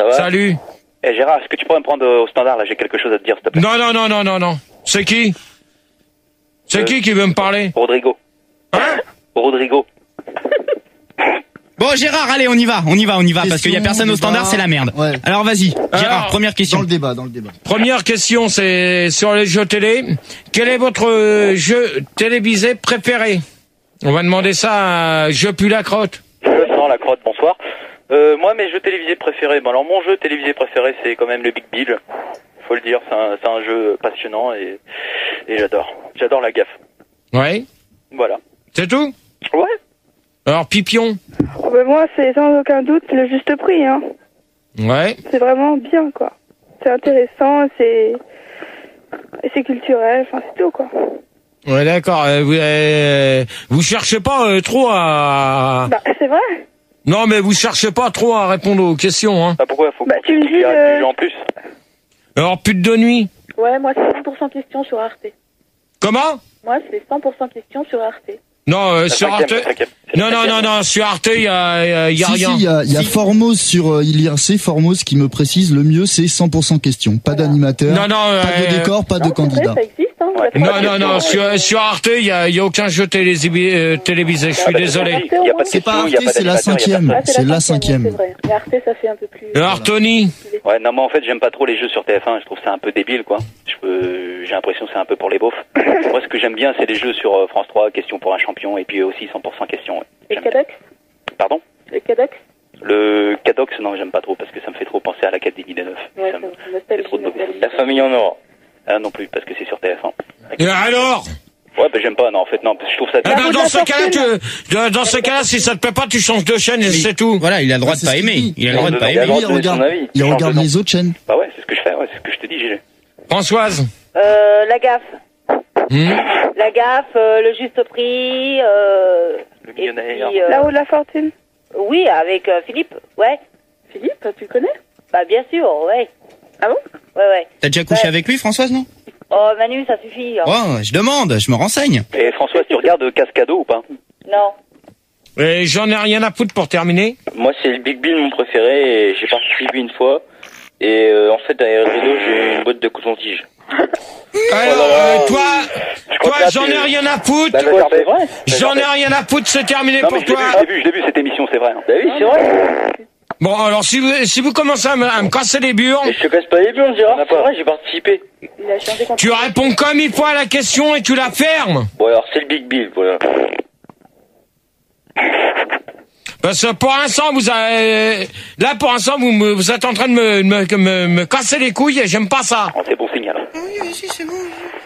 Ça va? Salut. Eh Gérard, est-ce que tu pourrais me prendre au standard là? J'ai quelque chose à te dire, s'il te plaît. Non. C'est qui? C'est qui veut me parler? Rodrigo. Hein? Rodrigo. Bon Gérard, allez, on y va, parce qu'il y a personne au standard, c'est la merde. Ouais. Alors vas-y, Gérard, Alors, première question. Dans le débat. Première question, c'est sur les jeux télé. Quel est votre jeu télévisé préféré? On va demander ça à Je pue la crotte. Non, la crotte, bonsoir. Moi, mes jeux télévisés préférés. Bon, alors, mon jeu télévisé préféré, c'est quand même le Big Bill. Faut le dire, c'est un jeu passionnant et j'adore. J'adore la gaffe. Ouais. Voilà. C'est tout? Ouais. Alors, Pipion? Moi, c'est sans aucun doute le juste prix, hein. Ouais. C'est vraiment bien, quoi. C'est intéressant, c'est culturel, enfin, c'est tout, quoi. Ouais, d'accord. Vous cherchez pas trop à... Bah, c'est vrai. Non, mais vous cherchez pas trop à répondre aux questions, hein. Bah, pourquoi faut tu me qu'il y ait du jeu en plus? Alors, pute de nuit? Ouais, moi, c'est 100% question sur Arte. Comment? Moi, c'est 100% question sur Arte. Non, sur Arte... Non, sur Arte, il y a rien. Il y a Formose sur IRC, Formose qui me précise le mieux c'est 100% question, pas d'animateur, pas de décor, pas de candidat. Ça existe, hein. Non, sur Arte, il y a aucun jeu télévisé, je suis désolé. C'est pas Arte, c'est la cinquième. C'est la cinquième. C'est vrai. Mais Arte, ça fait un peu plus... Alors, Tony? Ouais, non, mais en fait, j'aime pas trop les jeux sur TF1. Je trouve ça un peu débile, quoi. J'ai l'impression que c'est un peu pour les beaufs. Moi, ce que j'aime bien, c'est les jeux sur France 3, question pour un champion, et puis aussi 100% question. Ouais. Le Cadox? Pardon? Le Cadox? Le Cadox, non, j'aime pas trop, parce que ça me fait trop penser à l'Académie des Neufs. Ouais, c'est trop de La famille en or. Ah, non plus, parce que c'est sur TF1. Et alors? Ouais, j'aime pas, non, en fait, non, parce que je trouve ça... Dans ce cas-là, si ça te plaît pas, tu changes de chaîne et c'est tout. Voilà, il a le droit de pas aimer. Il regarde les autres chaînes. Bah ouais, c'est ce que je fais, ouais, c'est ce que je te dis, GG. Françoise? La gaffe. La gaffe, le juste prix, le millionnaire. Puis, Là-haut de la fortune. Oui, avec Philippe, ouais. Philippe, tu le connais? Bah bien sûr, ouais. Ah bon? Ouais. T'as déjà couché avec lui, Françoise, non? Oh, Manu, ça suffit. Hein. Oh, je demande, je me renseigne. Et Françoise, tu regardes Cascado ou pas? Non. Et j'en ai rien à foutre pour terminer. Moi, c'est le Big Bill, mon préféré, et j'ai participé une fois. Et en fait, derrière le rideau, j'ai une boîte de coton-tige. Alors, toi, j'en ai rien à foutre. C'est vrai. J'en ai rien à foutre, c'est terminé Non, pour mais toi. je l'ai vu cette émission, c'est vrai. Bah oui, c'est vrai. Bon, alors si vous commencez à me casser les burnes... Mais je te casse pas les burnes, Gérard, c'est vrai, j'ai participé. Il a changé contre... Tu réponds comme il faut à la question et tu la fermes. Bon, alors c'est le Big Bill, voilà. Parce que pour l'instant, vous êtes en train de me casser les couilles et j'aime pas ça. Oh, c'est bon signal. Oui, si, c'est bon.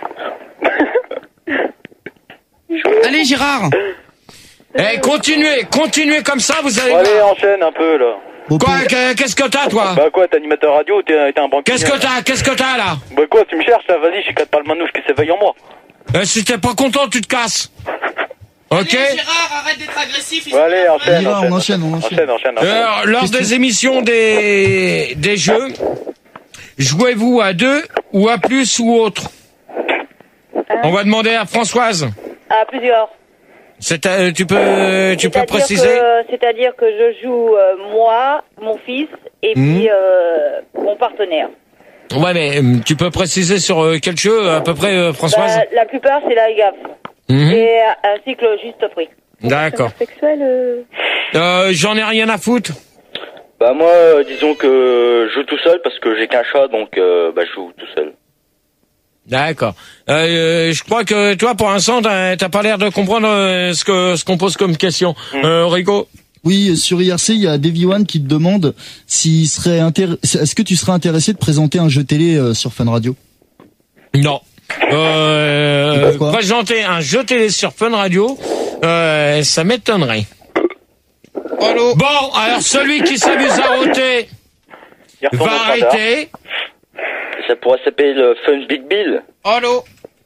Allez, Gérard. Continuez comme ça, vous allez... Allez, enchaîne un peu, là. Quoi, qu'est-ce que t'as, toi? Bah quoi, t'es animateur radio ou t'es un banquier? Qu'est-ce que t'as, là? Bah quoi, tu me cherches, là, vas-y, je capte pas le manouche qui s'éveille en moi. Si t'es pas content, tu te casses. Ok? Allez, Gérard, arrête d'être agressif. Allez, On enchaîne. Lors des émissions des jeux, jouez-vous à 2 ou à plus ou autre? On va demander à Françoise. À plusieurs. Tu peux préciser? C'est-à-dire que je joue moi, mon fils et puis mon partenaire. Ouais, mais tu peux préciser sur quel jeu à peu près, Françoise? La plupart, c'est la gaffe. Et ainsi que le juste prix. D'accord. Sexuel. J'en ai rien à foutre. Bah moi, disons que je joue tout seul parce que j'ai qu'un chat, donc je joue tout seul. D'accord. Je crois que toi, pour l'instant, t'as pas l'air de comprendre ce qu'on pose comme question. Rico? Oui, sur IRC, il y a Davy One qui te demande est-ce que tu serais intéressé de présenter un jeu télé sur Fun Radio? Non. Présenter un jeu télé sur Fun Radio, ça m'étonnerait. Allô? Bon, alors celui qui s'amuse à ôter va arrêter. Ça pourrait s'appeler le Fun Big Bill. Allô?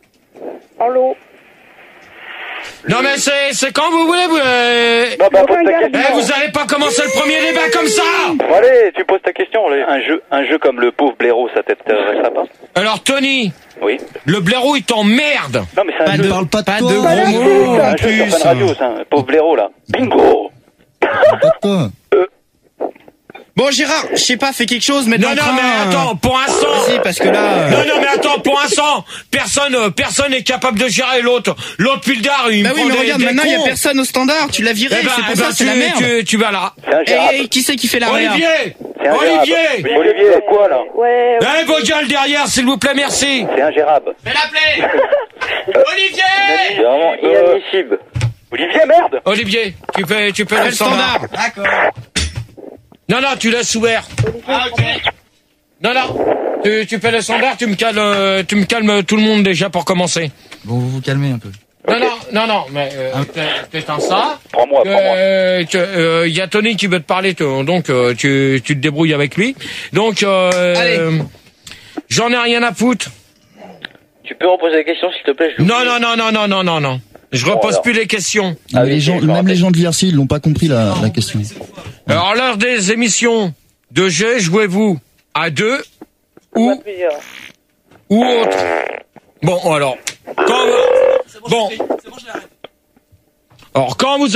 Non mais c'est quand vous voulez, vous allez pas commencer le premier débat comme ça. Bon, allez, tu poses ta question. Allez. Un jeu comme le pauvre blaireau, ça t'intéresserait pas? Alors Tony. Oui. Le blaireau il t'emmerde. Non mais c'est un jeu. Parle pas de Pas toi. de gros mots en Un jeu sur plus. Fun Radio, ça. Pauvre blaireau là. Bingo. Parle pas de toi. Bon, Gérard, je sais pas, fais quelque chose, mais non, mais attends, pour l'instant. Vas-y, parce que là. Non, mais attends, pour l'instant, personne n'est capable de gérer l'autre. L'autre Pildar, il me oui, mais regarde, maintenant, il y a personne au standard, tu l'as viré, c'est pour ça, c'est la merde. Tu vas là. Et qui c'est qui fait la Olivier! Olivier, c'est quoi, là? Ouais. Eh, vos gueules derrière, s'il vous plaît, merci. C'est ingérable. Fais l'appeler. Olivier! C'est vraiment inadmissible. Olivier, merde! Olivier, tu peux le standard. D'accord. Non, tu laisses ouvert. Ah, ok. Non, tu fais le standard, tu me calmes tout le monde déjà pour commencer. Bon, vous vous calmez un peu. Non, mais t'éteins ça. Prends-moi. Il y a Tony qui veut te parler, donc tu te débrouilles avec lui. Donc, j'en ai rien à foutre. Tu peux reposer la question, s'il te plaît? Non. Je repose plus les questions. Ah, les gens de l'IRC, ils l'ont pas compris la question. Alors, lors des émissions de jeu, jouez-vous à 2 ou autre. Bon, alors, alors quand vous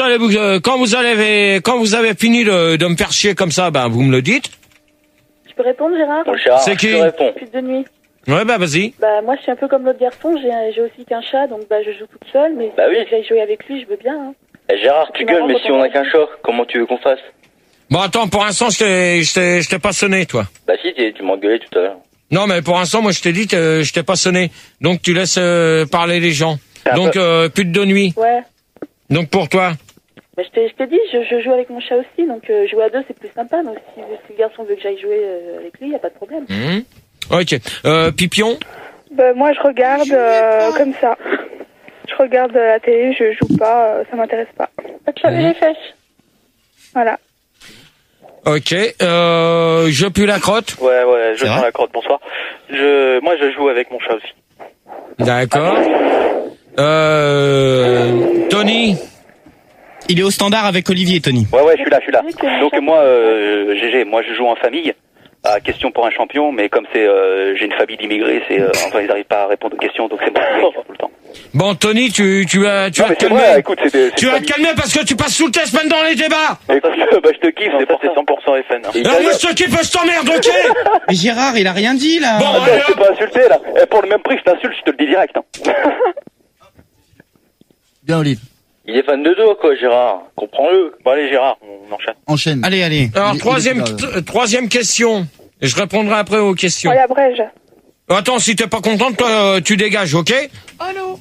avez fini de me faire chier comme ça, ben vous me le dites. Tu peux répondre, Gérard? C'est qui? Plus de nuit. Ouais, vas-y. Moi, je suis un peu comme l'autre garçon. J'ai aussi qu'un chat, donc je joue toute seule. Mais si j'aille jouer avec lui, je veux bien. Hein. Gérard, tu gueules, mais si on a qu'un chat, comment tu veux qu'on fasse? Bon, attends, pour l'instant, je t'ai pas sonné, toi. Bah si, tu m'as gueulé tout à l'heure. Non, mais pour l'instant, moi, je t'ai dit que je t'ai pas sonné. Donc, tu laisses parler les gens. Donc, plus de nuit. Ouais. Donc, pour toi. Mais je t'ai dit, je joue avec mon chat aussi, donc jouer à 2, c'est plus sympa. Donc, si le garçon veut que j'aille jouer avec lui, y a pas de problème. Ok. Pipion? Moi, je regarde comme ça. Je regarde la télé, je joue pas, ça m'intéresse pas. Les fesses. Voilà. Ok. Je pue la crotte? Ouais, je sens la crotte, bonsoir. Moi, je joue avec mon chat aussi. D'accord. Tony? Il est au standard avec Olivier, Tony. Ouais, je suis là. Donc moi, GG, moi je joue en famille. Question pour un champion, mais comme j'ai une famille d'immigrés, enfin ils n'arrivent pas à répondre aux questions, donc c'est moi qui gagne tout le temps. Bon, Tony, tu vas te calmer. Vrai, écoute, tu vas te calmer parce que tu passes sous le test maintenant dans les débats. Écoute, je te kiffe, c'est pour ça. 100% FN. Moi je te kiffe, je t'emmerde, ok? Mais Gérard, il a rien dit là. Bon, je t'ai pas insulté là. Pour le même prix, je t'insulte, je te le dis direct. Bien, Olive. Il est fan de toi, quoi, Gérard. Comprends-le. Bon, allez, Gérard, on enchaîne. Enchaîne. Allez. Alors, troisième question. Et je répondrai après aux questions. Oh, la brèche. Attends, si t'es pas contente, toi, tu dégages, ok? Allô?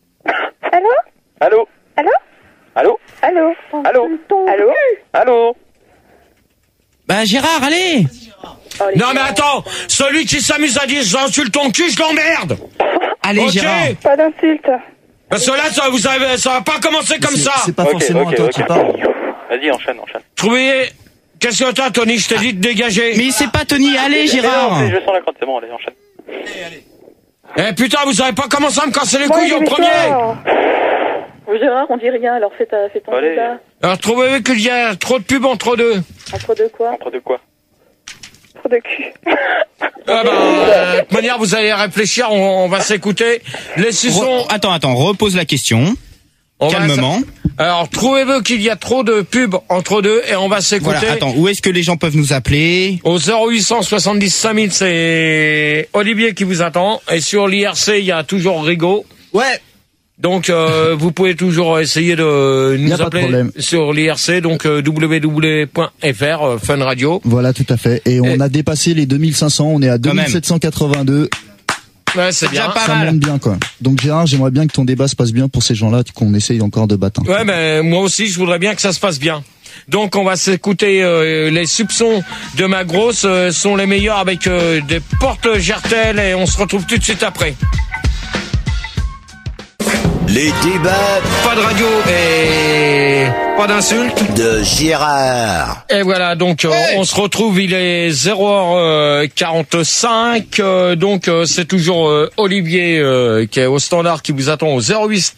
Bah, Gérard, allez. Non, mais attends, celui qui s'amuse à dire j'insulte ton cul, je l'emmerde. Allez, okay. Gérard. Pas d'insulte. Parce que là, ça va pas commencer comme ça. C'est pas forcément à toi qui parle. Vas-y, enchaîne. Qu'est-ce que t'as, Tony? Je t'ai dit de dégager. Mais c'est pas Tony, allez, Gérard. Je sens la crotte, c'est bon, allez, enchaîne. Eh putain, vous avez pas commencé à me casser les couilles au premier. Gérard, on dit rien, alors fais ton débat. Alors, trouvez-vous qu'il y a trop de pubs entre deux? Entre deux quoi? Entre deux quoi? Trop de cul. De toute manière, vous allez réfléchir, on va s'écouter. Les suçons... Attends, repose la question. Calmement. Alors, trouvez-vous qu'il y a trop de pubs entre deux et on va s'écouter. Voilà, attends, où est-ce que les gens peuvent nous appeler? Au 0870 5000, c'est Olivier qui vous attend. Et sur l'IRC, il y a toujours Rigaud. Ouais. Donc, vous pouvez toujours essayer de nous appeler sur l'IRC, donc www.fr, Fun Radio. Voilà, tout à fait. Et on a dépassé les 2500, on est à 2782. Ouais, c'est bien. Ça monte bien, quoi. Donc Gérard, j'aimerais bien que ton débat se passe bien pour ces gens-là, qu'on essaye encore de battre. Ouais, mais moi aussi, je voudrais bien que ça se passe bien. Donc on va s'écouter les soupçons de ma grosse sont les meilleurs avec des portes Gertel et on se retrouve tout de suite après. Les débats. Pas de radio et pas d'insultes. De Gérard. Et voilà, donc on se retrouve, il est 0h45, donc c'est toujours Olivier qui est au standard qui vous attend au 0800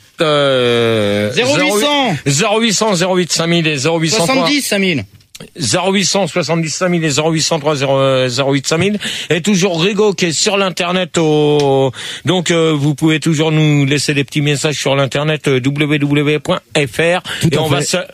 08 5000 et 0800 70 5000. 0800 70 5000 et 0803 08 5000 et toujours Rigaud qui est sur l'internet donc vous pouvez toujours nous laisser des petits messages sur l'internet www.fr et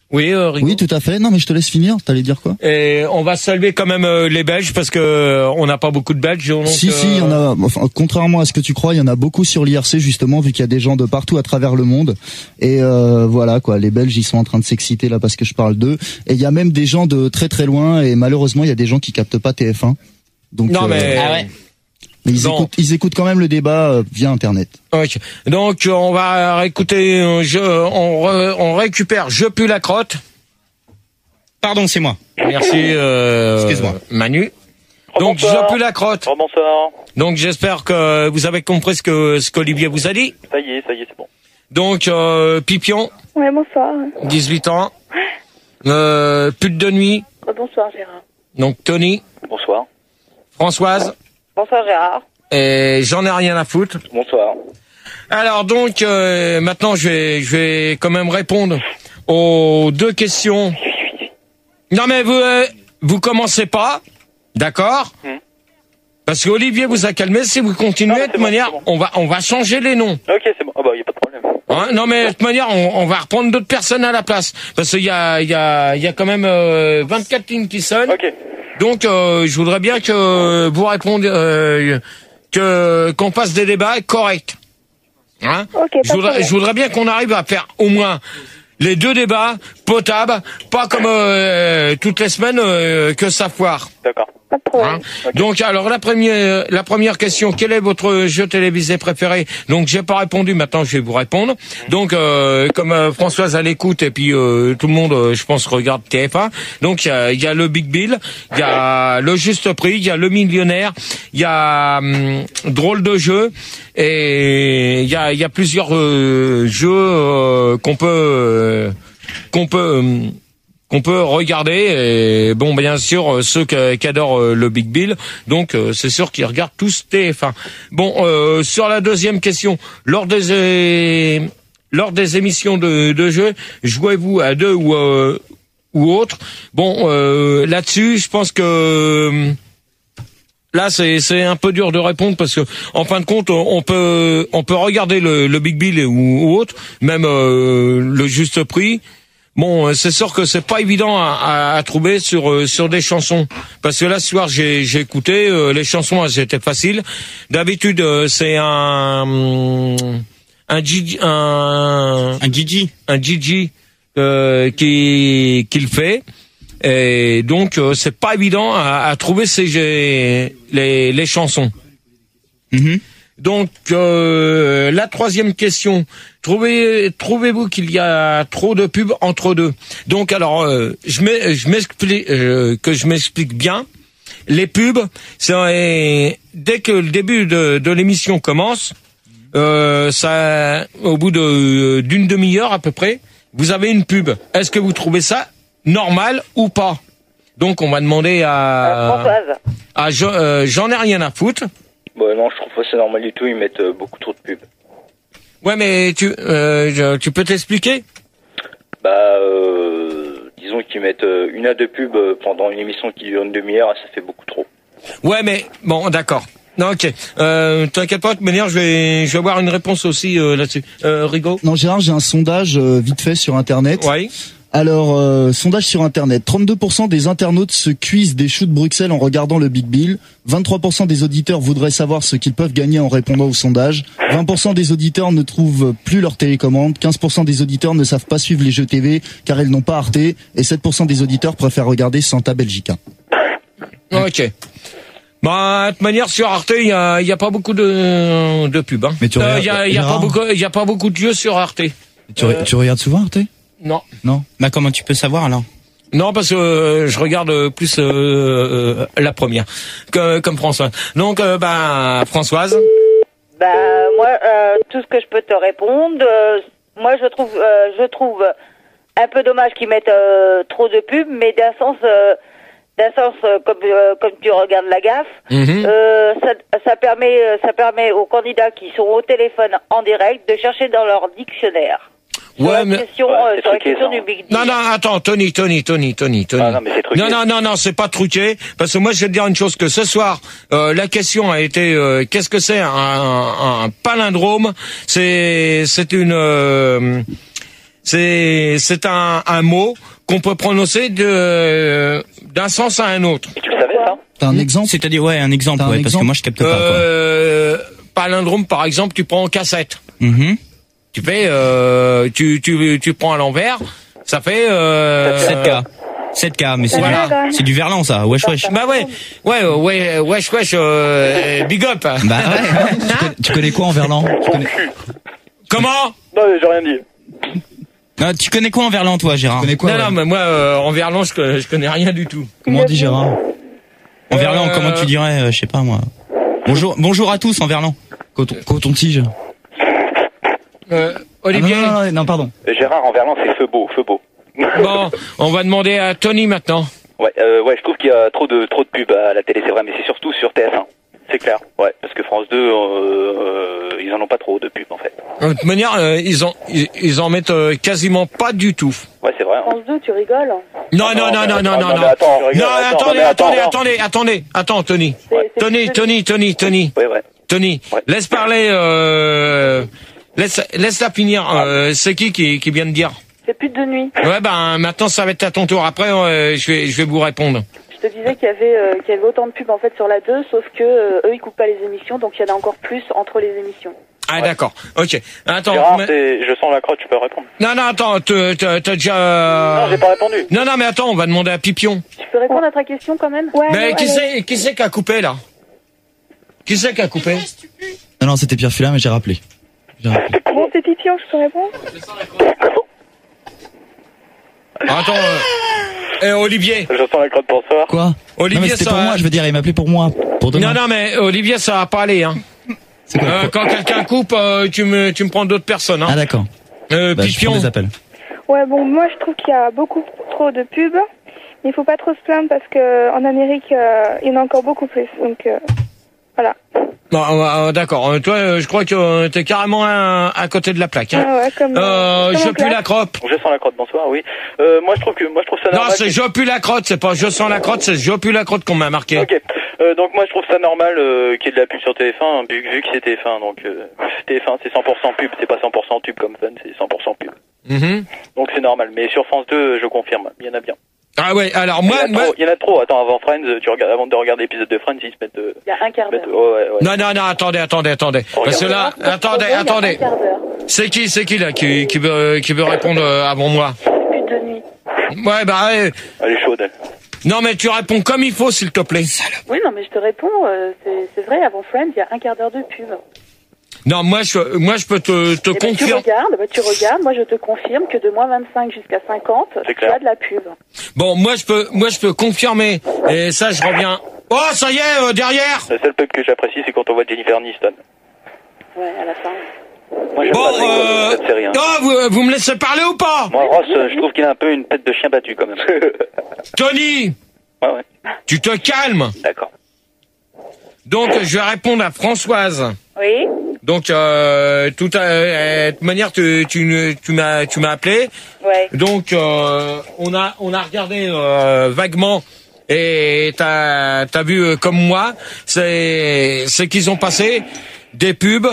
Oui, Rigaud. Oui, tout à fait. Non, mais je te laisse finir. T'allais dire quoi? Et on va saluer quand même les Belges parce que on n'a pas beaucoup de Belges. Donc, si, il y en a. Enfin, contrairement à ce que tu crois, il y en a beaucoup sur l'IRC justement, vu qu'il y a des gens de partout à travers le monde. Et voilà quoi, les Belges ils sont en train de s'exciter là parce que je parle d'eux. Et il y a même des gens de très très loin. Et malheureusement, il y a des gens qui captent pas TF1. Donc non mais. Ah ouais. Mais ils écoutent quand même le débat via Internet. Okay. Donc on va réécouter. On récupère. Je pue la crotte. Pardon, c'est moi. Merci. Excuse-moi, Manu. Donc je pue la crotte. Bonsoir. Donc j'espère que vous avez compris ce qu'Olivier vous a dit. Ça y est, c'est bon. Donc Pipion. Ouais, bonsoir. 18 ans. Pute de nuit. Bonsoir Gérard. Donc Tony. Bonsoir. Françoise. Bonsoir Gérard. Et j'en ai rien à foutre. Bonsoir. Alors donc maintenant je vais quand même répondre aux 2 questions. Non mais vous commencez pas, d'accord? Parce que Olivier vous a calmé. Si vous continuez de toute manière, on va changer les noms. Ok, c'est bon. Ah bah y a pas de problème. Hein, non mais de toute manière, on va reprendre d'autres personnes à la place parce qu'il y a quand même 24 lignes qui sonnent. Ok. Donc je voudrais bien que vous répondiez qu'on fasse des débats corrects. Hein? Okay, je voudrais bien qu'on arrive à faire au moins les 2 débats potables, pas comme toutes les semaines que ça foire. D'accord. Pas de problème. Hein? Okay. Donc alors la première question, quel est votre jeu télévisé préféré? Donc j'ai pas répondu, maintenant je vais vous répondre. Donc comme Françoise à l'écoute et puis tout le monde je pense regarde TF1. Donc il y a le Big Bill, il y a le Juste Prix, il y a le Millionnaire, il y a Drôle de jeu et il y a plusieurs jeux qu'on peut regarder. Et bon, bien sûr, ceux qui adorent le Big Bill, donc c'est sûr qu'ils regardent tous TF1. Bon, sur la deuxième question, lors des émissions de jeu, jouez-vous à 2 ou autre? Bon, là-dessus, je pense que là c'est un peu dur de répondre parce que en fin de compte, on peut regarder le Big Bill ou autre, même le Juste Prix. Bon, c'est sûr que c'est pas évident à trouver sur des chansons, parce que là ce soir j'ai écouté les chansons, elles étaient faciles. D'habitude c'est un Gigi qui le fait, et donc c'est pas évident à trouver les chansons. Donc la troisième question, trouvez-vous qu'il y a trop de pubs entre deux? Donc alors je m'explique bien. Les pubs, c'est dès que le début de l'émission commence, ça au bout d'une demi-heure à peu près, vous avez une pub. Est-ce que vous trouvez ça normal ou pas? Donc on va demander j'en ai rien à foutre. Bah non, je trouve pas ça normal du tout, ils mettent beaucoup trop de pubs. Ouais, mais tu peux t'expliquer? Disons qu'ils mettent 1 à 2 pubs pendant une émission qui dure une demi-heure, ça fait beaucoup trop. Ouais, mais bon, d'accord. Non, ok. T'inquiète pas, de toute manière, je vais avoir une réponse aussi là-dessus. Rigaud? Non, Gérard, j'ai un sondage vite fait sur Internet. Ouais. Alors, sondage sur Internet. 32% des internautes se cuisent des choux de Bruxelles en regardant le Big Bill. 23% des auditeurs voudraient savoir ce qu'ils peuvent gagner en répondant au sondage. 20% des auditeurs ne trouvent plus leur télécommande. 15% des auditeurs ne savent pas suivre les jeux TV car ils n'ont pas Arte. Et 7% des auditeurs préfèrent regarder Santa Belgica. Ok. Bah, de toute manière, sur Arte, il y a pas beaucoup de pubs, hein. Mais tu regardes, il y a pas beaucoup de jeux sur Arte. Tu regardes souvent Arte? Non. Non. Bah, comment tu peux savoir, alors? Non, parce que je regarde plus la première, comme François. Donc, Françoise. Moi, tout ce que je peux te répondre, moi je trouve un peu dommage qu'ils mettent trop de pubs, mais d'un sens comme tu regardes la gaffe, ça permet aux candidats qui sont au téléphone en direct de chercher dans leur dictionnaire. Ouais, mais sur la question du Big Deal. Non, attends, Tony. Ah, non, mais c'est truqué. Non, c'est pas truqué, parce que moi je vais te dire une chose, que ce soir la question a été qu'est-ce que c'est un palindrome? C'est c'est un mot qu'on peut prononcer d'un sens à un autre. Et tu le savais, ça? T'as un exemple? C'est-à-dire, ouais, un exemple, T'as un ouais, parce que exemple moi je capte pas, quoi. Palindrome, par exemple, tu prends en cassette. Mhm. Tu fais, tu prends à l'envers, ça fait 7K. 7K, mais Voilà. c'est du verlan, ça. Wesh, wesh. Bah wesh, big up. Bah ouais. Tu connais quoi en verlan? Comment? Non, mais j'ai rien dit. Non, tu connais quoi en verlan, toi, Gérard? Tu connais quoi? Non, mais moi, en verlan, je connais rien du tout. Comment on dit Gérard? En verlan, comment tu dirais, je sais pas, moi. Bonjour à tous en verlan. Coton-tige. Olivier. Non, pardon. Gérard, en verlan, c'est feu beau. Bon, on va demander à Tony maintenant. Ouais, je trouve qu'il y a trop de pubs à la télé, c'est vrai, mais c'est surtout sur TF1. C'est clair, ouais, parce que France 2, ils en ont pas trop de pubs, en fait. De toute manière, ils en mettent quasiment pas du tout. Ouais, c'est vrai. France 2, tu rigoles? Non. Attends, Tony. Ouais. Tony. Ouais. Tony, Ouais. laisse parler, laisse-la finir. C'est qui vient de dire? C'est pute de nuit. Ouais, ben, maintenant, ça va être à ton tour. Après, je vais vous répondre. Je te disais qu'il y avait autant de pubs en fait sur la 2, sauf que eux ils coupent pas les émissions, donc il y en a encore plus entre les émissions. Ah, d'accord. Ok. Attends. Gérard, je sens la crotte, tu peux répondre. Non, attends, t'as déjà... Non, j'ai pas répondu. Non, mais attends, on va demander à Pipion. Tu peux répondre à ta question quand même? Ouais. Mais qui c'est qui a coupé, là? Qui c'est qui a coupé? Non, c'était Pierre Fulin, mais j'ai rappelé. Bon, c'est Pipion, je peux répondre? Attends, Olivier. Je sens la crotte pour soir. Quoi? Olivier, non, mais c'était ça pour moi, je veux dire, il m'appelait pour moi. Pour demain. Non, mais Olivier, ça va pas aller, hein. C'est quoi, Quand quelqu'un coupe, tu me prends d'autres personnes, hein. Ah, d'accord. Je Pipion. prends des appels. Ouais, bon, moi je trouve qu'il y a beaucoup trop de pubs, mais il faut pas trop se plaindre parce que en Amérique, il y en a encore beaucoup plus, donc voilà. Bon, d'accord. Toi, je crois que t'es carrément à côté de la plaque, hein. Ah ouais, comme je pue la crotte. Je sens la crotte, bonsoir, oui. Moi je trouve ça normal. Non, c'est je pue la crotte, c'est pas je sens la crotte, c'est je pue la crotte qu'on m'a marqué. Ok. Donc moi je trouve ça normal qu'il y ait de la pub sur TF1, vu que c'est TF1, donc TF1 c'est 100% pub, c'est pas 100% tube comme Fun, c'est 100% pub. Donc c'est normal, mais sur France 2, je confirme, il y en a bien. Ah ouais, alors il y en a trop. Attends, avant Friends, avant de regarder l'épisode de Friends, ils se mettent. Il y a un quart d'heure. Ouais. Non, attendez. Parce que là, attendez. C'est qui là qui veut répondre avant moi? Pute de nuit. Ouais, bah ouais. Elle est chaude, elle. Non, mais tu réponds comme il faut, s'il te plaît. Oui, non, mais je te réponds, c'est vrai, avant Friends, il y a un quart d'heure de pub. Non, moi je peux te confirmer. Tu regardes, moi je te confirme que de moins 25 jusqu'à 50, tu as de la pub. Bon, moi je peux confirmer. Et ça, je reviens. Oh, ça y est, derrière. La seule pub que j'apprécie, c'est quand on voit Jennifer Aniston. Ouais, à la fin. Moi, j'aime pas cette série. Hein. Oh, vous me laissez parler ou pas? Moi, Ross, je trouve qu'il a un peu une tête de chien battu quand même. Tony. Ouais. Tu te calmes. D'accord. Donc, je vais répondre à Françoise. Oui. Donc, de toute manière, tu m'as appelé. Ouais. Donc, on a regardé vaguement et t'as vu comme moi, c'est qu'ils ont passé des pubs.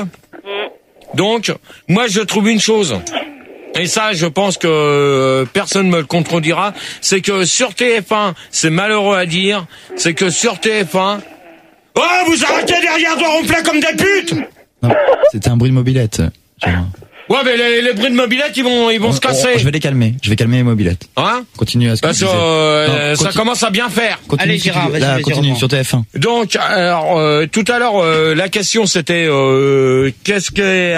Donc, moi, je trouve une chose. Et ça, je pense que personne me le contredira, c'est que sur TF1, c'est malheureux à dire, c'est que sur TF1... Oh, vous arrêtez derrière de ronfler comme des putes! Non, c'était un bruit de mobilette. Ouais, mais les bruits de mobilette, ils vont se casser. Je vais les calmer. Je vais calmer les mobilettes. Hein? Continue à ce que tu disais. Ça commence à bien faire. Continue, allez, Gérard, vas-y, continue sur TF1. Donc, alors, tout à l'heure, la question c'était qu'est-ce qu'est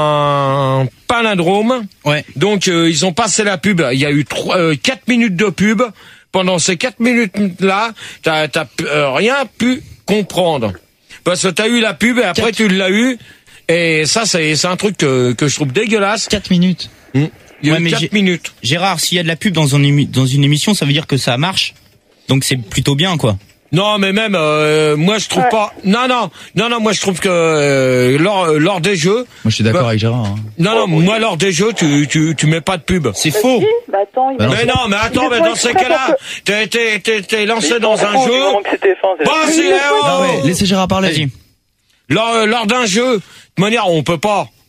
un palindrome? Ouais. Donc, ils ont passé la pub. Il y a eu 4 minutes de pub. Pendant ces 4 minutes-là, t'as rien pu comprendre. Parce que t'as eu la pub et après tu l'as eu. Et ça, c'est un truc que je trouve dégueulasse. 4 minutes. Il y a eu 4 minutes. Gérard, s'il y a de la pub dans une émission, ça veut dire que ça marche. Donc c'est plutôt bien, quoi. Non, mais même moi je trouve pas. Non, moi je trouve que lors des jeux. Moi je suis d'accord avec Gérard. Hein. Non, moi lors des jeux tu mets pas de pub. C'est faux. Si, bah attends, Mais attends, mais dans ces cas-là, t'es lancé dans un jeu. Bon, si, Non, mais laissez Gérard parler. Vas-y. Lors d'un jeu, de manière on peut pas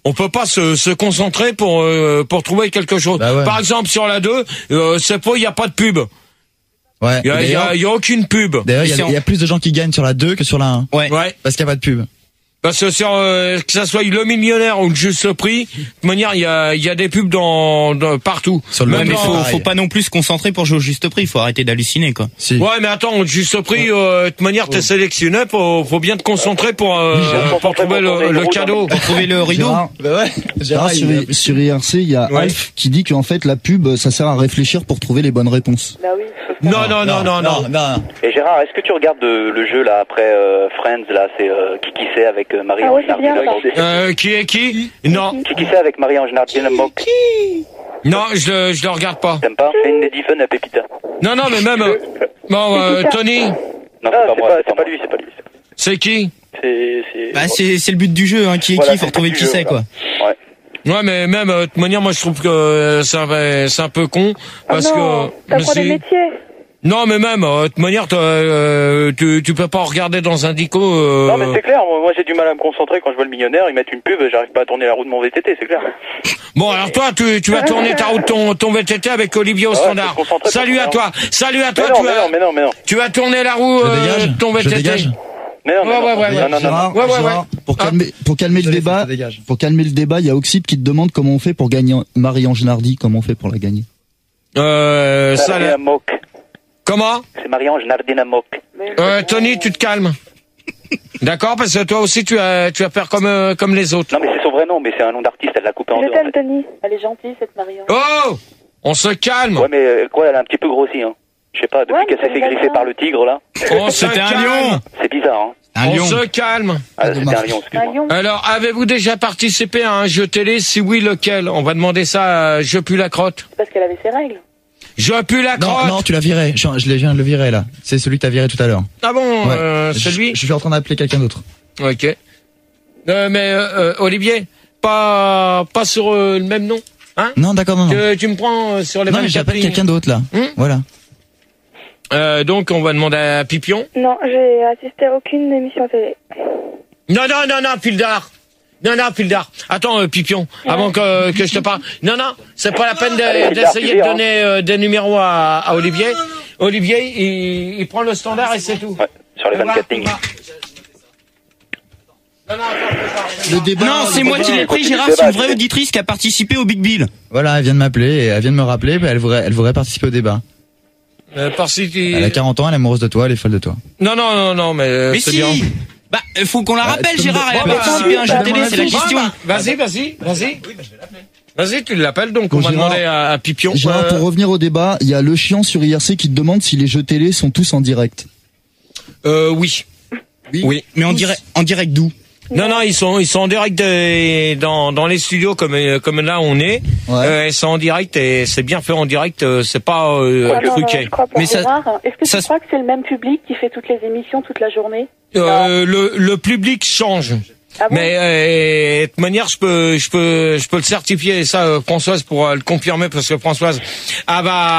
On peut pas se concentrer pour trouver quelque chose. Bah ouais. Par exemple, sur la 2, c'est pas, il y a pas de pub. Ouais. Il y a aucune pub. D'ailleurs, il y a plus de gens qui gagnent sur la 2 que sur la 1. Ouais. Parce qu'il y a pas de pub. Parce que sur que ça soit le millionnaire ou le juste prix, de toute manière, il y a des pubs dans partout. Sur le Mais faut pas non plus se concentrer pour jouer au juste prix, faut arrêter d'halluciner, quoi. Si. Ouais, mais attends, le juste prix, de toute manière, t'es sélectionné, faut bien te concentrer pour trouver le cadeau. Pour trouver le rideau. Gérard, sur IRC, il y a Alf qui dit qu'en fait, la pub, ça sert à réfléchir pour trouver les bonnes réponses. Bah oui. Non. Et Gérard, est-ce que tu regardes le jeu là après Friends là, c'est qui c'est avec Marie-Ange Nardi? Qui est qui? Non. Qui c'est avec Marie-Ange Nardi? Non, je le regarde pas. T'aimes pas? C'est une des fun à Pépita. Non, mais même, Tony. Non, c'est pas lui. C'est qui? C'est le but du jeu, hein, qui est qui, faut retrouver qui c'est, quoi. Ouais, mais même, de toute manière, moi, je trouve que c'est un peu con, parce que... T'apprends des métiers. Non, mais même, de toute manière, tu peux pas regarder dans un dico... Non, mais c'est clair, moi j'ai du mal à me concentrer quand je vois le millionnaire, ils mettent une pub, j'arrive pas à tourner la roue de mon VTT, c'est clair. Bon, alors toi, tu vas tourner ta route, ton VTT avec Olivier au standard. Salut à toi, mais non. Tu vas tourner la roue de ton VTT. Je dégage. Mais non. Pour calmer le débat, il y a Oxyde qui te demande comment on fait pour gagner Marie-Ange Nardi, comment on fait pour la gagner. Comment? C'est Marie-Ange Nardinamok. Tony, tu te calmes. D'accord, parce que toi aussi tu vas faire comme les autres. Non, mais c'est son vrai nom, mais c'est un nom d'artiste, elle l'a coupé en deux. Je t'aime, Tony. Elle est gentille, cette Marie-Ange. Oh! On se calme. Ouais, mais quoi, elle a un petit peu grossi, hein. Je sais pas, depuis qu'elle s'est fait griffer par le tigre, là. C'était un lion. C'est bizarre, hein. On se calme. C'était un lion, excuse-moi. Alors, avez-vous déjà participé à un jeu télé? Si oui, lequel? On va demander ça à Je pue la crotte. Parce qu'elle avait ses règles. Je pue la crotte. Non, tu l'as viré. Je viens de le virer, là. C'est celui que t'as viré tout à l'heure. Ah bon, ouais. C'est lui? Je suis en train d'appeler quelqu'un d'autre. Ok. Mais Olivier, pas sur le même nom, hein? Non, d'accord, non. Tu me prends sur les 24 lignes. Non, mais j'appelle quelqu'un d'autre, là. Voilà. Donc, on va demander à Pipion. Non, j'ai assisté à aucune émission télé. Non, Pildar. Pildar. Attends, Pipion, avant que je te parle. Non, c'est pas la peine d'essayer de donner des numéros à Olivier. Olivier, il prend le standard et c'est tout. Ouais, sur les 24 lignes. Non, c'est moi qui l'ai pris, Gérard, c'est une vraie auditrice qui a participé au Big Bill. Voilà, elle vient de m'appeler et elle vient de me rappeler, elle voudrait participer au débat. Elle a 40 ans, elle est amoureuse de toi, elle est folle de toi. Non, mais c'est si bien. Bah, faut qu'on la rappelle, Gérard, elle a participé à un jeu télé, c'est la question. Vas-y. Oui, je vais l'appeler. Vas-y, tu l'appelles, donc on va demander à Pipion. Gérard, pour revenir au débat, il y a le chiant sur IRC qui te demande si les jeux télé sont tous en direct. Oui. Mais en direct d'où? Non, ils sont en direct dans les studios comme là on est. Ouais. Ils sont en direct et c'est bien fait en direct, c'est pas truqué. Mais ça, est-ce que tu crois que c'est le même public qui fait toutes les émissions toute la journée? Le public change. Ah bon? Mais de toute manière, je peux le certifier, et ça Françoise pourra le confirmer parce que Françoise elle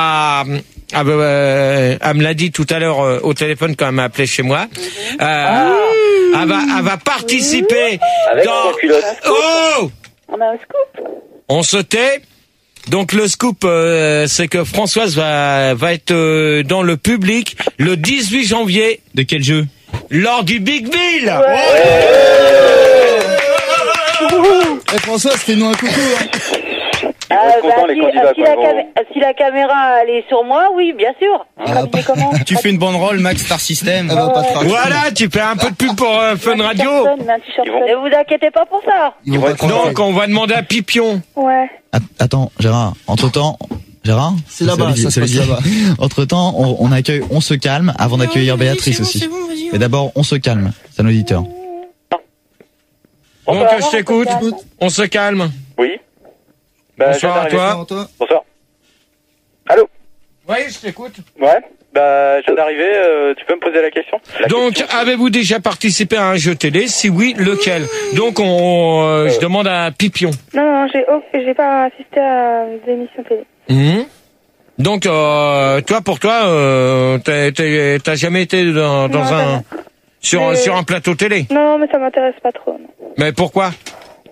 me l'a dit tout à l'heure au téléphone quand elle m'a appelé chez moi. Elle va participer dans... Oh! On a un scoop. On se tait. Donc le scoop, c'est que Françoise va être dans le public le 18 janvier. De quel jeu? Lors du Big Bill. Eh Françoise, fais-nous un coucou. Si la caméra elle est sur moi, oui, bien sûr. Comment? Tu fais une banderole Max Star System. Voilà, tu fais un peu de pub pour Fun Radio. Ne vous inquiétez pas pour ça. Donc on va demander à Pipion. Ouais. Attends, Gérard, entre-temps... Gérard? C'est là-bas, ça se passe là-bas. Entre-temps, on accueille, on se calme avant d'accueillir Béatrice aussi. Mais d'abord, on se calme, c'est un auditeur. Donc je t'écoute, on se calme. Oui. Bonsoir à toi. Bonsoir. Allô? Oui, je t'écoute. Ouais. Je viens d'arriver, tu peux me poser la question? Donc, avez-vous déjà participé à un jeu télé? Si oui, lequel? Donc, je demande à Pipion. Non, j'ai pas assisté à des émissions télé. Donc, toi, pour toi, t'as jamais été sur un plateau télé? Non, mais ça m'intéresse pas trop. Non. Mais pourquoi?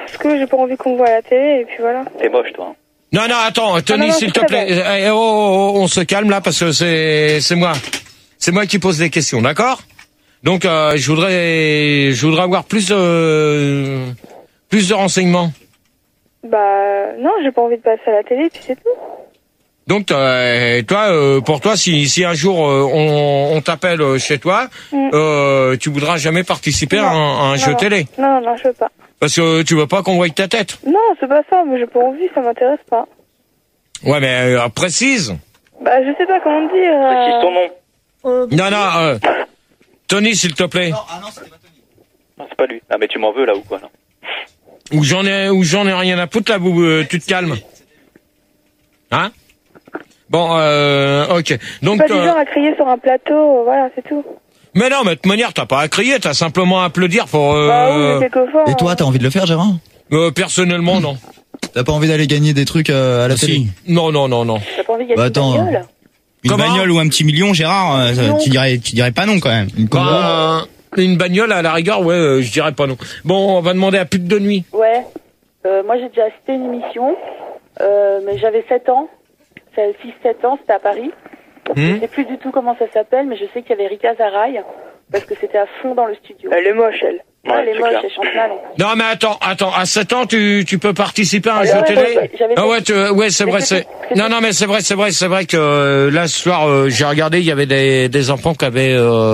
parce que j'ai pas envie qu'on me voit à la télé, et puis voilà. T'es moche, toi. Non, attends, Tony, s'il te plaît. On se calme là parce que c'est moi. C'est moi qui pose des questions, d'accord? Donc, je voudrais avoir plus de renseignements. Bah, non, j'ai pas envie de passer à la télé, puis c'est tout. Donc, toi, pour toi, si un jour on t'appelle chez toi, tu voudras jamais participer à un jeu télé? Non, je veux pas. Parce que tu veux pas qu'on voie ta tête? Non, c'est pas ça, mais j'ai pas envie, ça m'intéresse pas. Ouais, mais précise. Bah, je sais pas comment dire. Précise ton nom. Non, Tony, s'il te plaît. Non, c'était pas Tony. Non, c'est pas lui. Ah, mais tu m'en veux là ou quoi, non? Ou j'en ai rien à foutre là, tu te calmes. Hein? Bon, ok. Donc, pas du genre à crier sur un plateau, voilà, c'est tout. Mais non, mais de toute manière, t'as pas à crier, t'as simplement à applaudir pour... Bah oui, quelquefois. Et toi, t'as envie de le faire, Gérard? Personnellement, non. T'as pas envie d'aller gagner des trucs à la télé? Non. T'as pas envie de gagner une bagnole? Une bagnole ou un petit million, Gérard, tu dirais pas non quand même. Une bagnole à la rigueur, ouais, je dirais pas non. Bon, on va demander à Pute de Nuit. Ouais. Moi, j'ai déjà assisté une émission, mais j'avais 7 ans. 6-7 ans, c'était à Paris. Je sais plus du tout comment ça s'appelle, mais je sais qu'il y avait Rika Zaraï, parce que c'était à fond dans le studio. Elle est moche, elle. Ouais, elle est moche, elle chante mal. Non, mais attends, à 7 ans, tu peux participer à un jeu télé? Ah ouais, c'est vrai, Non, mais c'est vrai que là, ce soir, j'ai regardé, il y avait des enfants qui avaient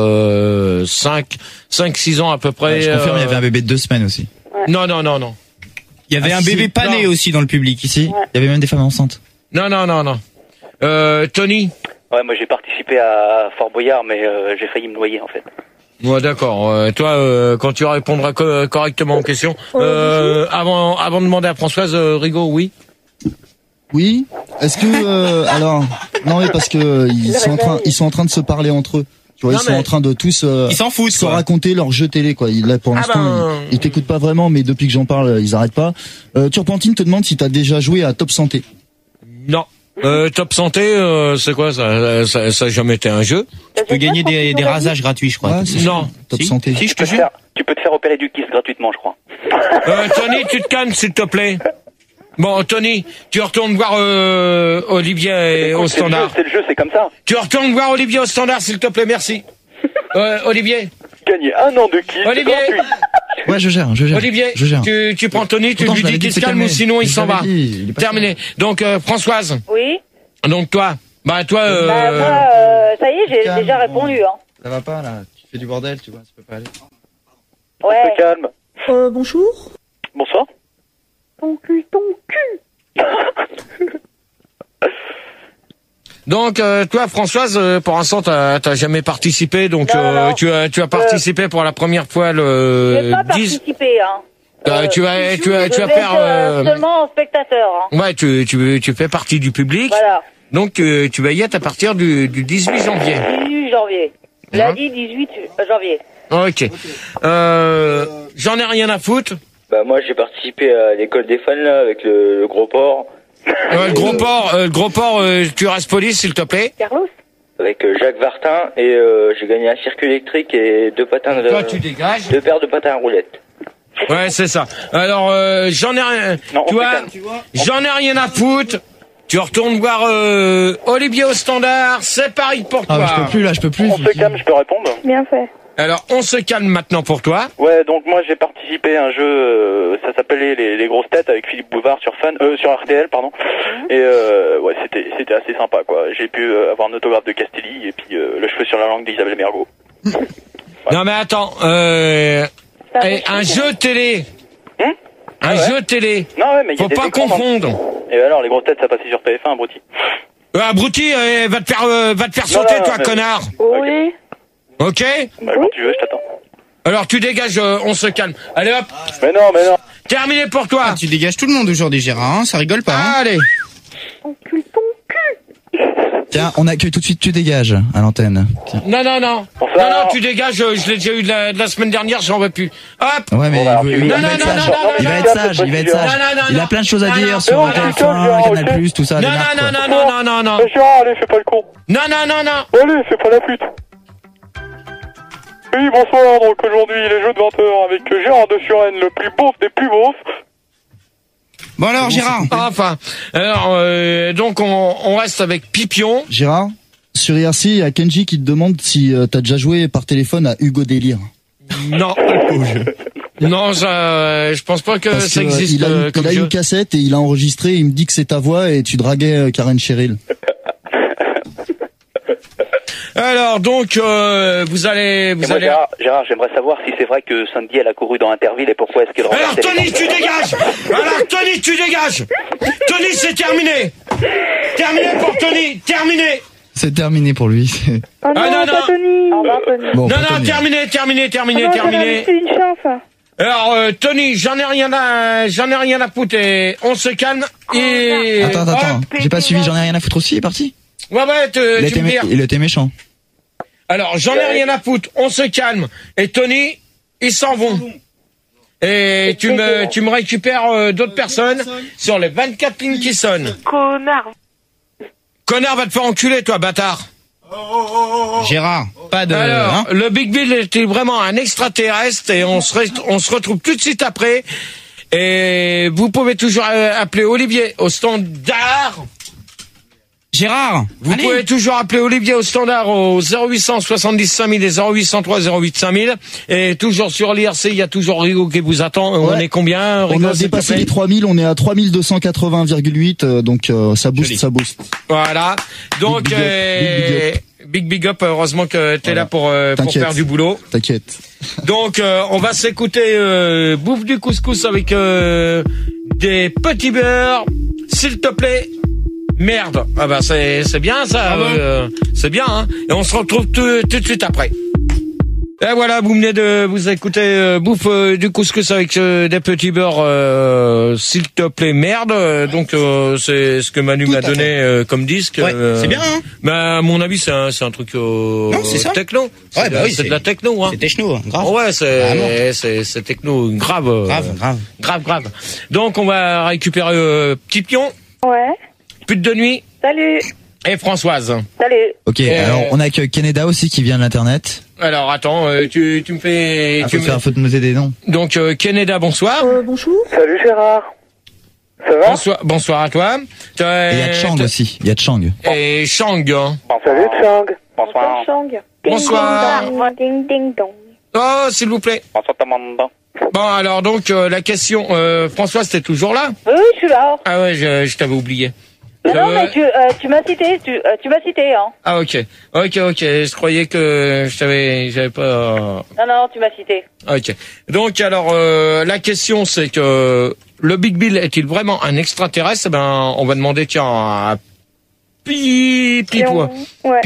5-6 ans à peu près. Je confirme, il y avait un bébé de 2 semaines aussi. Ouais. Non. Il y avait un bébé pas né aussi dans le public ici. Ouais. Il y avait même des femmes enceintes. Non. Tony? Ouais, moi j'ai participé à Fort Boyard, mais j'ai failli me noyer en fait. Ouais, d'accord. Toi, quand tu répondras correctement aux questions, avant de demander à Françoise, Rigaud, oui. Oui. Est-ce que alors non mais parce que ils sont en train de se parler entre eux. Tu vois, ils sont en train de tous ils s'en foutent, se raconter leur jeu télé quoi. Là pour l'instant ils t'écoutent pas vraiment, mais depuis que j'en parle, ils arrêtent pas. Turpentine te demande si t'as déjà joué à Top Santé. Non. Top Santé, c'est quoi ça? Ça a jamais été un jeu. Tu peux gagner des rasages gratuits, je crois. Ouais, non. Top Santé. Si, je te jure. Tu peux te faire opérer du kiss gratuitement, je crois. Tony, tu te calmes, s'il te plaît. Bon, Tony, tu retournes voir Olivier au standard. C'est le jeu, c'est comme ça. Tu retournes voir Olivier au standard, s'il te plaît, merci. Olivier. Gagner 1 an de kiss Olivier. gratuit. Ouais, je gère. Olivier, je gère. Tu prends Tony, tu lui dis qu'il se calme ou sinon il s'en va. Terminé. Donc, Françoise. Oui. Donc toi. Moi, ça y est, j'ai déjà répondu, hein. Ça va pas, là. Tu fais du bordel, tu vois, ça peut pas aller. Ouais. Se calme. Bonjour. Bonsoir. Ton cul. Donc toi Françoise, pour l'instant t'as jamais participé, donc non. tu as participé pour la première fois le J'ai pas participé, hein. Tu vas faire seulement en spectateur, hein. Ouais, tu fais partie du public. Voilà. Donc tu vas y être à partir du 18 janvier. 18 janvier. Lundi 18 janvier. OK. J'en ai rien à foutre. Bah moi j'ai participé à l'école des fans là avec le gros porc. Le gros porc, tu restes police s'il te plaît. Carlos. Avec Jacques Vartin et j'ai gagné un circuit électrique et 2 patins de. Toi tu dégages. 2 paires de patins à roulettes. Ouais, c'est ça. Alors j'en ai rien. Non, tu vois, j'en ai rien à foutre. Tu retournes voir Olivier au standard, c'est pareil pour toi. Ah, je peux plus. On se calme, je peux répondre. Bien fait. Alors, on se calme maintenant pour toi. Ouais, donc moi j'ai participé à un jeu, ça s'appelait les grosses têtes avec Philippe Bouvard sur sur RTL, pardon. Et ouais, c'était assez sympa quoi. J'ai pu avoir un autographe de Castelli et puis le cheveu sur la langue d'Isabelle Mergo. Ouais. Non mais attends, un jeu télé. Un jeu télé. Non ouais, mais faut pas confondre. Et alors les grosses têtes ça passait sur TF1, abruti. Abruti, va te faire sauter toi connard. Oui. Ok. Bah, quand tu veux, je t'attends. Alors tu dégages, on se calme. Allez hop. Mais non. Terminé pour toi. Tu dégages tout le monde aujourd'hui, Gérard, hein, ça rigole pas. Hein. Allez. Ton cul. Tiens, on accueille tout de suite, tu dégages à l'antenne. Tiens. Non, tu dégages, je l'ai déjà eu de la semaine dernière, j'en veux plus. Hop. Ouais, mais il va être sage. Il a plein de choses à dire sur TF1, Canal+, tout ça. Non. Gérard, allez, fais pas le con. Non. Allez, fais pas la pute. Oui, bonsoir, donc aujourd'hui, les jeux de 20h avec Gérard de Suresnes, le plus beauf des plus beaufs. Bon alors, Gérard. Enfin, alors donc on reste avec Pipion. Gérard, sur IRC, il y a Kenji qui te demande si t'as déjà joué par téléphone à Hugo Délire. Non. Non, je pense pas que ça existe. Il a une cassette et il a enregistré. Il me dit que c'est ta voix et tu draguais Karen Cheryl. Alors donc vous allez. Gérard, j'aimerais savoir si c'est vrai que Sandy elle a couru dans Interville et pourquoi est-ce qu'elle Alors Tony, tu dégages. Alors Tony, tu dégages. Tony, c'est terminé. Terminé pour Tony. Terminé. C'est terminé pour lui. Oh non, non. pas Tony. Au revoir, Tony. Bon, non, Tony. terminé. Oh non, c'est une chance. Alors Tony, j'en ai rien à foutre. Et on se calme et. Attends. J'ai pas suivi. J'en ai rien à foutre aussi. Il est parti. Ouais, Il était méchant. Alors, j'en ai rien à foutre, on se calme. Et Tony, ils s'en vont. Et tu me récupères d'autres personnes sur les 24 lignes qui sonnent. Connard, va te faire enculer, toi, bâtard. Gérard, pas de... Alors, le Big Bill était vraiment un extraterrestre et on se retrouve tout de suite après. Et vous pouvez toujours appeler Olivier au standard. Gérard, vous pouvez toujours appeler Olivier au standard au 0800 70 5000 et 0803 08 5000 et toujours sur l'IRC, il y a toujours Rigo qui vous attend. Ouais. On est combien, Rigo? On a dépassé les 3000, on est à 3280,8 donc ça booste, Joli. ça booste. Voilà. Donc big up, heureusement que t'es là pour faire du boulot. T'inquiète. Donc on va s'écouter bouffe du couscous avec des petits beurres, s'il te plaît. Merde. Ah bah c'est bien ça. C'est bien hein. Et on se retrouve tout de suite après. Et voilà, vous venez de vous écouter bouffe du couscous avec des petits beurres, s'il te plaît, merde. Donc c'est ce que Manu m'a donné comme disque. Ouais, c'est bien. Hein. Mais à mon avis, c'est un truc c'est ça. techno. Ouais, bah oui, c'est de la techno. Hein. C'est techno, grave. Ouais, c'est techno, grave. Grave. Donc on va récupérer Petit Pion. Ouais. Pute de nuit. Salut. Et Françoise. Salut. Ok, alors on a que Canada aussi qui vient de l'internet. Alors attends, tu me fais... faut te noter des noms. Donc Canada, bonsoir. Bonjour. Salut Gérard. Ça va? Bonsoir à toi. Et il y a Chang aussi, il y a Chang. Et Chang. Salut Chang. Bonsoir. Bonsoir. Ding ding dong. Oh, s'il vous plaît. Bonsoir Tamanda. Bon, alors donc la question, Françoise, t'es toujours là? Oui, je suis là. Ah ouais, je t'avais oublié. Non, mais tu m'as cité, tu m'as cité, hein. Ah ok, je croyais que j'avais pas... Non, tu m'as cité. Ok. Donc alors, la question c'est que le Big Bill est-il vraiment un extraterrestre? Eh ben, on va demander tiens à Pipion.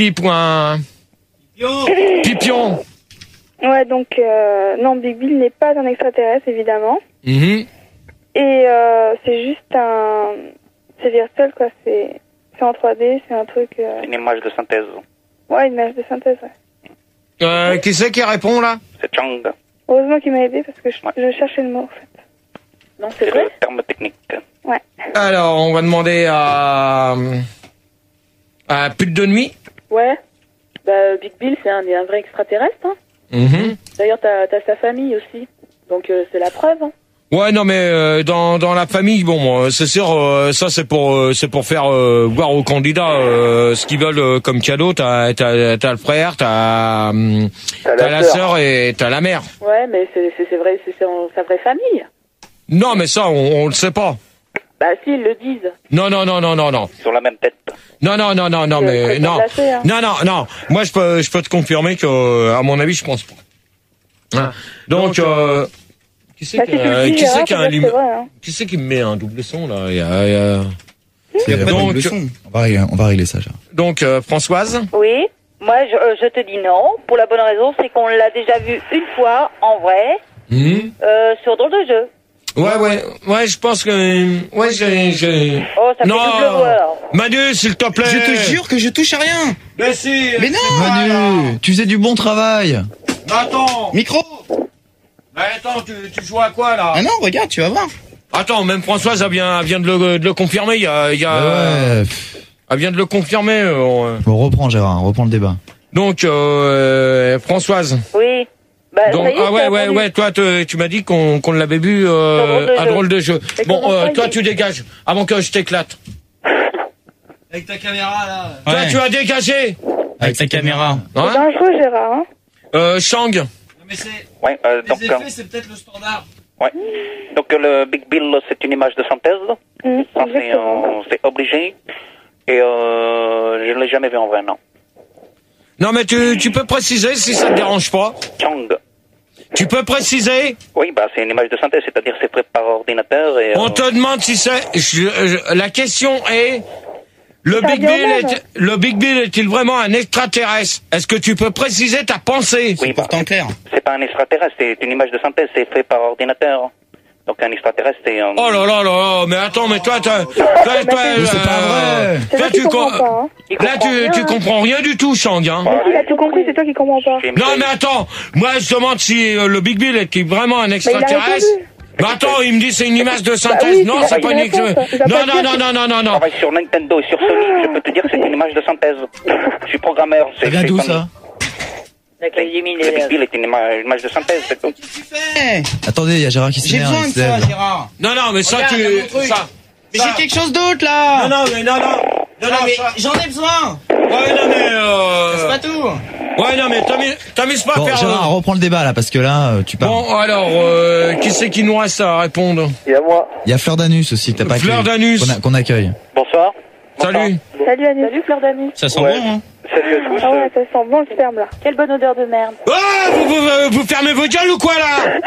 Pipion. Ouais, donc non, Big Bill n'est pas un extraterrestre évidemment. Mm-hmm. Et c'est juste un, c'est virtuel quoi. C'est en 3D, c'est un truc. Une image de synthèse. Ouais, une image de synthèse. Ouais. Qui c'est qui répond là? C'est Chang. Heureusement qu'il m'a aidé parce que je cherchais le mot en fait. Non, c'est le terme technique. Ouais. Alors, on va demander à Pute de nuit. Ouais. Bah, Big Bill, c'est un vrai extraterrestre. Hein. Mm-hmm. D'ailleurs, t'as sa famille aussi. Donc, c'est la preuve. Hein. Ouais, non, mais dans la famille, bon, c'est sûr, ça c'est pour faire voir aux candidats ce qu'ils veulent comme cadeau. T'as le frère, t'as la sœur et t'as la mère. Ouais, mais c'est vrai, c'est sa vraie famille. Non, mais ça, on le sait pas. Bah, si, ils le disent. Non. Sur la même tête. Non, mais non. Non. Moi, je peux te confirmer que, à mon avis, je pense pas. Hein. Donc, qui c'est qui me met un double son là? Il y a donc, on va régler ça. Donc, Françoise. Oui. Moi, je te dis non. Pour la bonne raison, c'est qu'on l'a déjà vu une fois en vrai sur Drôle de jeu. Ouais, je pense que... Ouais, j'ai... Oh, ça fait double voix, alors. Manu, s'il te plaît. Je te jure que je touche à rien. Mais si. Mais non. Manu, tu faisais du bon travail. Attends. Micro. Mais attends, tu joues à quoi, là? Ah non, regarde, tu vas voir. Attends, même Françoise, elle vient de le confirmer. Elle vient de le confirmer. Bon, reprends, Gérard, reprends le débat. Donc, Françoise. Oui. Bah, Donc, ça y est, ouais, toi, tu m'as dit qu'on l'avait vu à drôle de jeu. Bon, toi, tu dégages, avant que je t'éclate. Avec ta caméra, là. Toi, tu as dégagé. Avec ta caméra. C'est dangereux, Gérard. Shang. Non, mais c'est... Ouais, Les effets, c'est peut-être le standard. ouais. Donc le Big Bill, c'est une image de synthèse. Ça, c'est obligé. Et je ne l'ai jamais vu en vrai, non. Non, mais tu peux préciser si ça te dérange pas. Chang. Tu peux préciser? Oui, bah c'est une image de synthèse, c'est-à-dire c'est fait par ordinateur et... On te demande si c'est... la question est... Le Big Bill est-il vraiment un extraterrestre? Est-ce que tu peux préciser ta pensée? Oui, pourtant clair. C'est pas un extraterrestre, c'est une image de synthèse, c'est fait par ordinateur. Donc un extraterrestre, c'est un... Oh là là là, mais attends, mais toi, c'est pas vrai. Toi, tu comprends rien du tout, Shang, hein. Il a tout compris, c'est toi qui comprends pas. Non, mais attends, moi, je demande si le Big Bill est vraiment un extraterrestre. Mais attends, il me dit c'est une image de synthèse. Non, c'est pas une extraterrestre. Non. Je travaille sur Nintendo et sur Sony, je peux te dire que c'est une image de synthèse. Je suis programmeur. Ça vient d'où, ça? Le Big Bill est une image de synthèse, c'est tout. Attendez, il y a Gérard qui s'énerve. J'ai besoin de ça, Gérard. Non, mais ça, Mais j'ai quelque chose d'autre, là. Non, mais j'en ai besoin. Ouais, non, mais c'est pas tout. Ouais, non, mais t'amuses pas à Bon, faire... Gérard, reprends le débat, là, parce que là, tu parles. Bon, alors, qui c'est qui nous reste à répondre? Il y a moi. Il y a Fleur d'Anus aussi, que t'as pas Fleur d'Anus. qu'on accueille. Bonsoir. Salut. Salut Annie. Salut Fleur d'Annie. Ça sent bon, hein. Salut à tous. Ah ouais, ça sent bon le sperme là. Quelle bonne odeur de merde. Oh, vous fermez vos gueules ou quoi, là?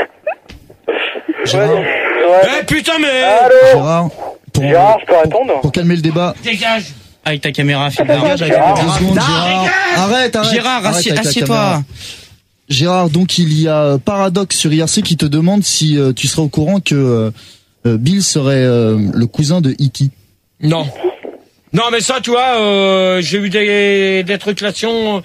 Gérard. Eh, putain, mais... Gérard, Gérard, je peux répondre? pour calmer le débat. Dégage. Avec ta caméra, Dégage avec Gérard. 2 secondes, Gérard. Arrête. Gérard, Arrête avec ta assieds-toi. caméra. Gérard, donc il y a Paradox sur IRC qui te demande si tu serais au courant que Bill serait le cousin de E.T. Non. Non, mais ça, tu vois, j'ai eu des trucations,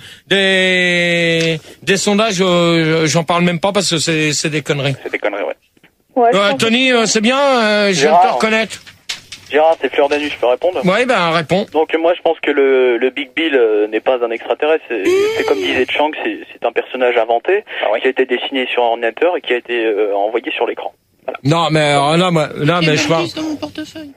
des sondages, j'en parle même pas parce que c'est des conneries. C'est des conneries, ouais. Tony, c'est bien, je viens de te reconnaître. Gérard, c'est Fleur d'Anus, je peux répondre? Ouais, ben, réponds. Donc moi, je pense que le Big Bill n'est pas un extraterrestre. C'est comme disait Chang, c'est un personnage inventé qui a été dessiné sur ordinateur et qui a été envoyé sur l'écran. Voilà. Non, mais je parle. Dans mon portefeuille.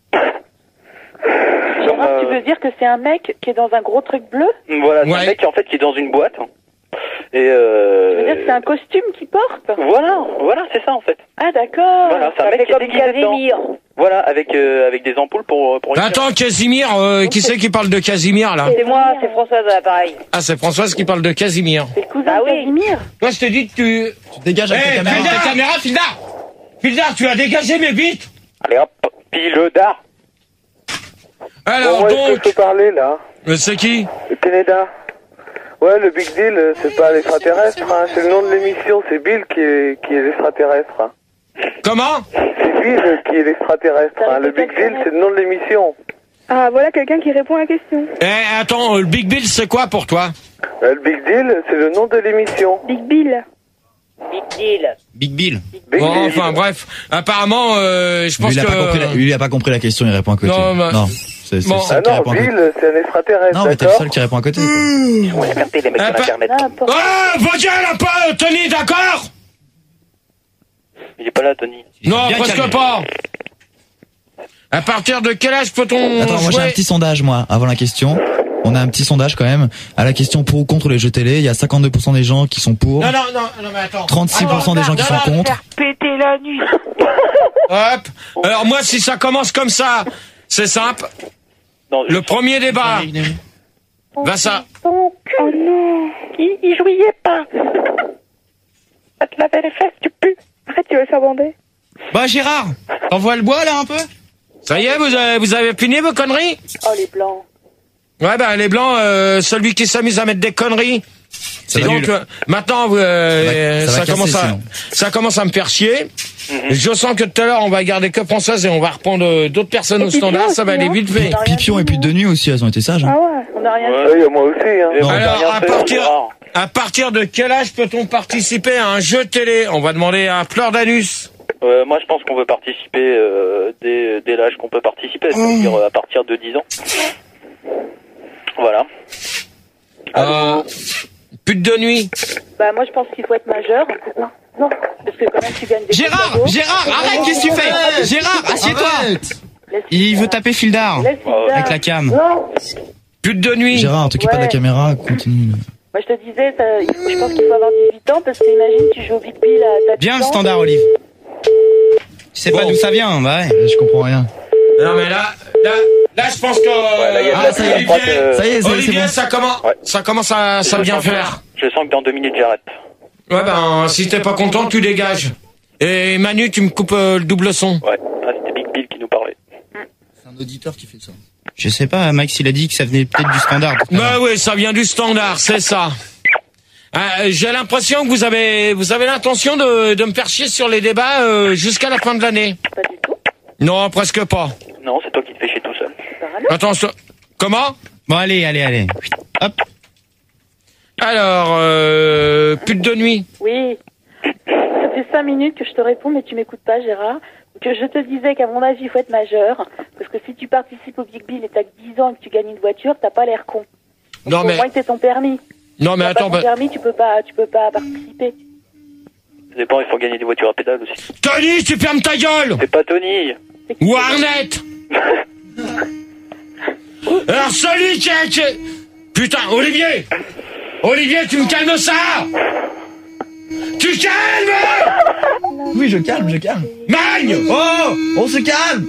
Gérard, tu veux dire que c'est un mec qui est dans un gros truc bleu? Voilà, c'est un mec en fait qui est dans une boîte. Et Tu veux dire que c'est un costume qu'il porte? Voilà, c'est ça en fait. Ah d'accord. Voilà, c'est un mec qui est déguisé dedans. Voilà, avec des ampoules pour Attends, Casimir, qui c'est qui parle de Casimir, là? C'est moi, c'est Françoise à l'appareil. Ah, c'est Françoise qui parle de Casimir. C'est le cousin de Casimir. Moi, je t'ai dit que tu dégages avec ta caméra. Ta caméra, Fildar, tu as dégagé mes bites. Allez hop, pile d'art. Alors, bon, est-ce que je peux parler, là? C'est qui? Le Canada. Ouais, le Big Bill, c'est pas l'extraterrestre, hein. C'est le nom de l'émission, c'est Bill qui est l'extraterrestre. Hein. Comment? C'est Bill qui est l'extraterrestre, hein. Le Big Bill, c'est le nom de l'émission. Ah, voilà quelqu'un qui répond à la question. Attends, le Big Bill, c'est quoi pour toi? Le Big Bill, c'est le nom de l'émission. Big Bill. Big Bill. Bon, enfin, bref. Apparemment, je pense Lui, il a pas compris la question, il répond à côté. Non. C'est bon. ça qui répond à côté. Bill, c'est un extraterrestre. Non, mais t'es le seul qui répond à côté. On va capter les mecs sur Internet. Vos gueules, pas, Tony, d'accord? Il est pas là, Tony. Non, presque pas. À partir de quel âge peut-on Attends, moi j'ai un petit sondage, moi, avant la question. On a un petit sondage quand même. À la question pour ou contre les jeux télé, il y a 52% des gens qui sont pour. Non, mais attends. 36% des gens qui sont contre. Faire péter la nuit. Hop. Alors moi, si ça commence comme ça, c'est simple. Le premier débat. Va ça. Oh non. Il jouillait pas. Ça te lavait les fesses, tu pues. Arrête, tu veux le faire bander. Bah, Gérard, t'envoies le bois, là, un peu? Ça y est, vous avez fini vos conneries? Oh, les blancs. Ouais, ben, les blancs, celui qui s'amuse à mettre des conneries. C'est donc, maintenant, ça commence à me faire chier. Je sens que tout à l'heure, on va garder que Françoise et on va reprendre d'autres personnes au standard. Ça va aller vite fait. Pipion et puis de nuit aussi, elles ont été sages. Hein. Ah ouais, on n'a rien fait. Oui, moi aussi. Hein. Alors, à partir de quel âge peut-on participer à un jeu télé? On va demander à Fleur d'Anus. Moi, je pense qu'on veut participer dès l'âge qu'on peut participer, c'est-à-dire à partir de 10 ans. Voilà. Pute de nuit. Bah moi je pense qu'il faut être majeur. Non, parce que quand même tu gagnes des Gérard, arrête, qu'est-ce que tu fais? Gérard, assieds-toi. Il veut taper Fildar avec la cam. Non. Pute de nuit. Gérard, t'occupe pas de la caméra, continue. Moi je te disais, je pense qu'il faut avoir 18 ans parce que imagine tu joues au Big Bill à ta Bien le standard, Olive. Tu sais pas d'où ça vient, bah ouais. Je comprends rien. Non mais là, je pense que Olivier, bon. ça commence à bien faire. Je sens que dans 2 minutes j'arrête. Ouais ben si t'es pas content, tu dégages. Et Manu, tu me coupes le double son. Ouais, c'était Big Bill qui nous parlait. C'est un auditeur qui fait ça. Je sais pas, Max il a dit que ça venait peut-être du standard. Bah oui, ça vient du standard, c'est ça. J'ai l'impression que vous avez l'intention de me faire chier sur les débats jusqu'à la fin de l'année. Pas du tout. Non, presque pas. Non, c'est toi qui te fais chier tout seul. Attends, comment? Bon allez. Hop. Alors, pute de nuit. Oui. Ça fait 5 minutes que je te réponds, mais tu m'écoutes pas, Gérard. Que je te disais qu'à mon avis, il faut être majeur. Parce que si tu participes au Big Bill et t'as que 10 ans et que tu gagnes une voiture, t'as pas l'air con. Donc, Non, mais... Au moins que t'aies ton permis. Non, mais si attends... Pas ton permis, tu peux pas participer. Ça dépend, il faut gagner des voitures à pédales aussi. Tony, tu fermes ta gueule! C'est pas Tony! Ou Arnett! Alors celui qui a... Putain, Olivier, tu me calmes ça! Tu calmes! Oui, je calme. Magne! Oh! On se calme!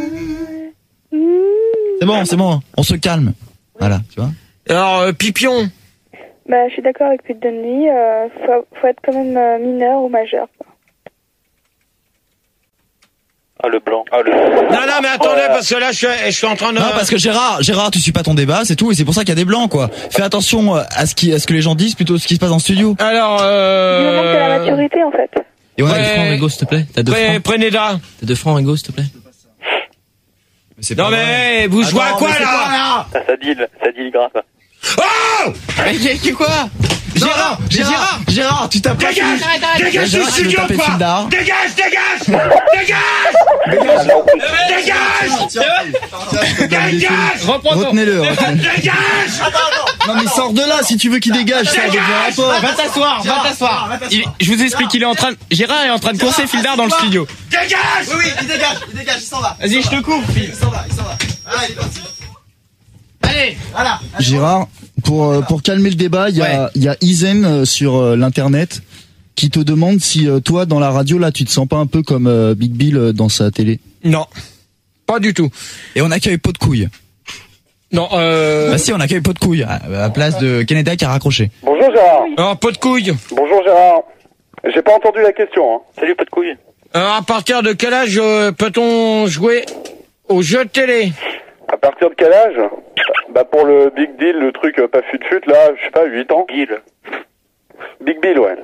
C'est bon, on se calme. Voilà, tu vois. Alors, Pipion. Bah, je suis d'accord avec Pute de nuit. Faut être quand même mineur ou majeur. Ah, le blanc. Non, mais attendez, parce que là, je suis en train de... Non, parce que Gérard, tu suis pas ton débat, c'est tout, et c'est pour ça qu'il y a des blancs, quoi. Fais attention à ce que les gens disent, plutôt ce qui se passe en studio. Alors, Il me manque de la maturité, en fait. Et on a 2 francs, Rigo, s'il te plaît. T'as 2 francs. Prenez là. T'as 2 francs, Rigo, s'il te plaît. Non, mais vous jouez à quoi, là? Ça deal grave. Oh! Mais quoi? Gérard, tu tapes pas. Dégage du studio, quoi! Dégage! Retenez-le. Dégage! Non mais sors de là si tu veux qu'il dégage. Ça devient rapport. Va t'asseoir. Je vous explique, Gérard est en train de courser Fildar dans le studio. Dégage! Oui, il dégage, il s'en va. Vas-y, je te coupe, Phil. Il s'en va. Ah, il est parti. Allez, voilà. Gérard, pour calmer le débat, il y a Izen sur l'internet qui te demande si toi dans la radio là tu te sens pas un peu comme Big Bill dans sa télé. Non, pas du tout. Et on accueille Pot de couille. Non, Bah si, on accueille Pot de couille à la place de Keneda qui a raccroché. Bonjour Gérard. Alors, Pot de couille. Bonjour Gérard. J'ai pas entendu la question. Hein. Salut, Pot de couille. Alors, à partir de quel âge peut-on jouer aux jeux de télé? À partir de quel âge? Bah pour le Big Deal, le truc pas fut là, je sais pas, 8 ans. Big Bill, ouais.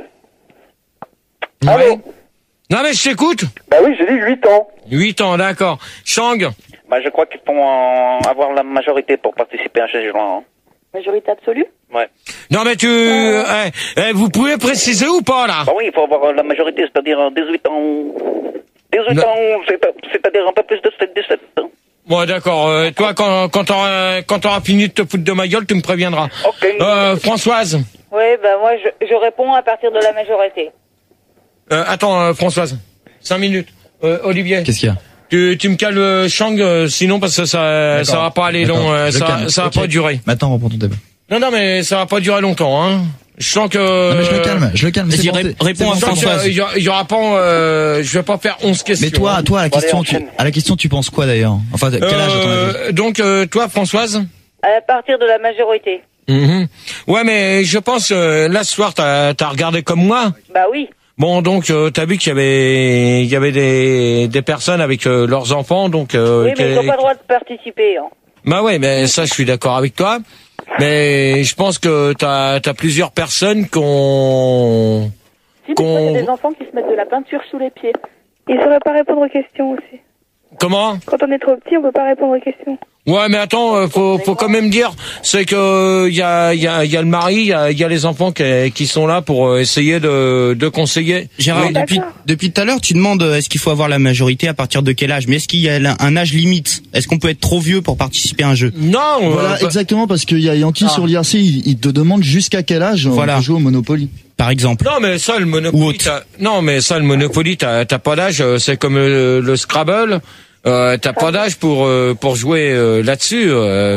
Allô? Non mais je t'écoute. Bah oui, j'ai dit 8 ans. 8 ans, d'accord. Shang. Bah je crois qu'ils vont avoir la majorité pour participer à ce jeu-là. Hein. Majorité absolue? Ouais. Non mais vous pouvez préciser ou pas là? Bah oui, il faut avoir la majorité, c'est-à-dire 18 ans. 18 ans, c'est-à-dire un peu plus de 17 ans. Bon d'accord, toi quand t'auras fini de te foutre de ma gueule, tu me préviendras. Ok. Françoise. Oui, ben moi je réponds à partir de la majorité. Attends Françoise, 5 minutes. Olivier. Qu'est-ce qu'il y a? Tu me calmes Shang, sinon parce que ça va pas aller long, ça va pas durer. Maintenant reprends ton débat. Non mais ça va pas durer longtemps hein. Je sens que non mais je le calme. Vas-y, réponds à Françoise. Il y aura pas je vais pas faire 11 questions. Mais toi à la question tu penses quoi d'ailleurs? Enfin quel âge à ton avis? Donc toi Françoise? À partir de la majorité. Ouais mais je pense là ce soir t'as regardé comme moi. Bah oui. Bon donc t'as vu qu'il y avait des personnes avec leurs enfants donc oui mais ils n'ont pas le droit de participer hein. Bah ouais mais ça je suis d'accord avec toi. Mais je pense que t'as plusieurs personnes qui ont... Si, mais il y a des enfants qui se mettent de la peinture sous les pieds. Ils sauraient pas répondre aux questions aussi. Comment? Quand on est trop petit, on peut pas répondre aux questions. Ouais, mais attends, faut quand même dire, c'est que il y a le mari, il y a les enfants qui sont là pour essayer de conseiller. Gérard, depuis tout à l'heure, tu demandes est-ce qu'il faut avoir la majorité à partir de quel âge? Mais est-ce qu'il y a un âge limite? Est-ce qu'on peut être trop vieux pour participer à un jeu? Non, voilà, exactement, parce qu'il y a Yankee sur l'IRC, il te demande jusqu'à quel âge on peut jouer au Monopoly. Par exemple. Non, mais ça, le Monopoly, t'as pas d'âge, c'est comme le Scrabble. T'as pas d'âge pour jouer là-dessus.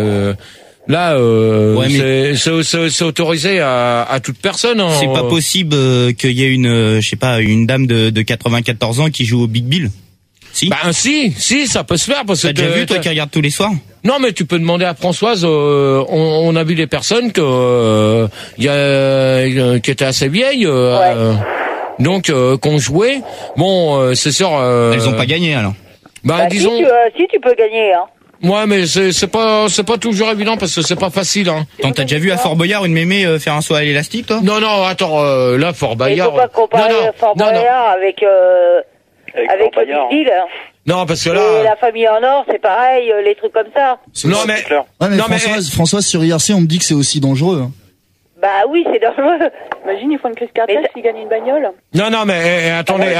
C'est autorisé à toute personne. C'est pas possible qu'il y ait une dame de 94 ans qui joue au Big Bill. Si. Si, ça peut se faire parce que t'as déjà vu toi qui regarde tous les soirs. Non, mais tu peux demander à Françoise. On a vu des personnes qui étaient assez vieilles. Donc qu'on jouait. Bon, c'est sûr. Elles ont pas gagné alors. Disons. Si tu peux gagner, hein. Ouais, mais c'est pas toujours évident parce que c'est pas facile, hein. T'as déjà vu à Fort Boyard une mémé faire un saut à l'élastique, toi? Non, attends, là, Fort Boyard. Il faut pas comparer Fort Boyard avec le Big Deal. Non, parce que là. Et la famille en or, c'est pareil, les trucs comme ça. Non, mais. Ouais, mais Françoise, sur IRC, on me dit que c'est aussi dangereux, hein. Bah oui, c'est dangereux. Imagine, ils font une crise cardiaque s'ils gagnent une bagnole. Non, mais attendez.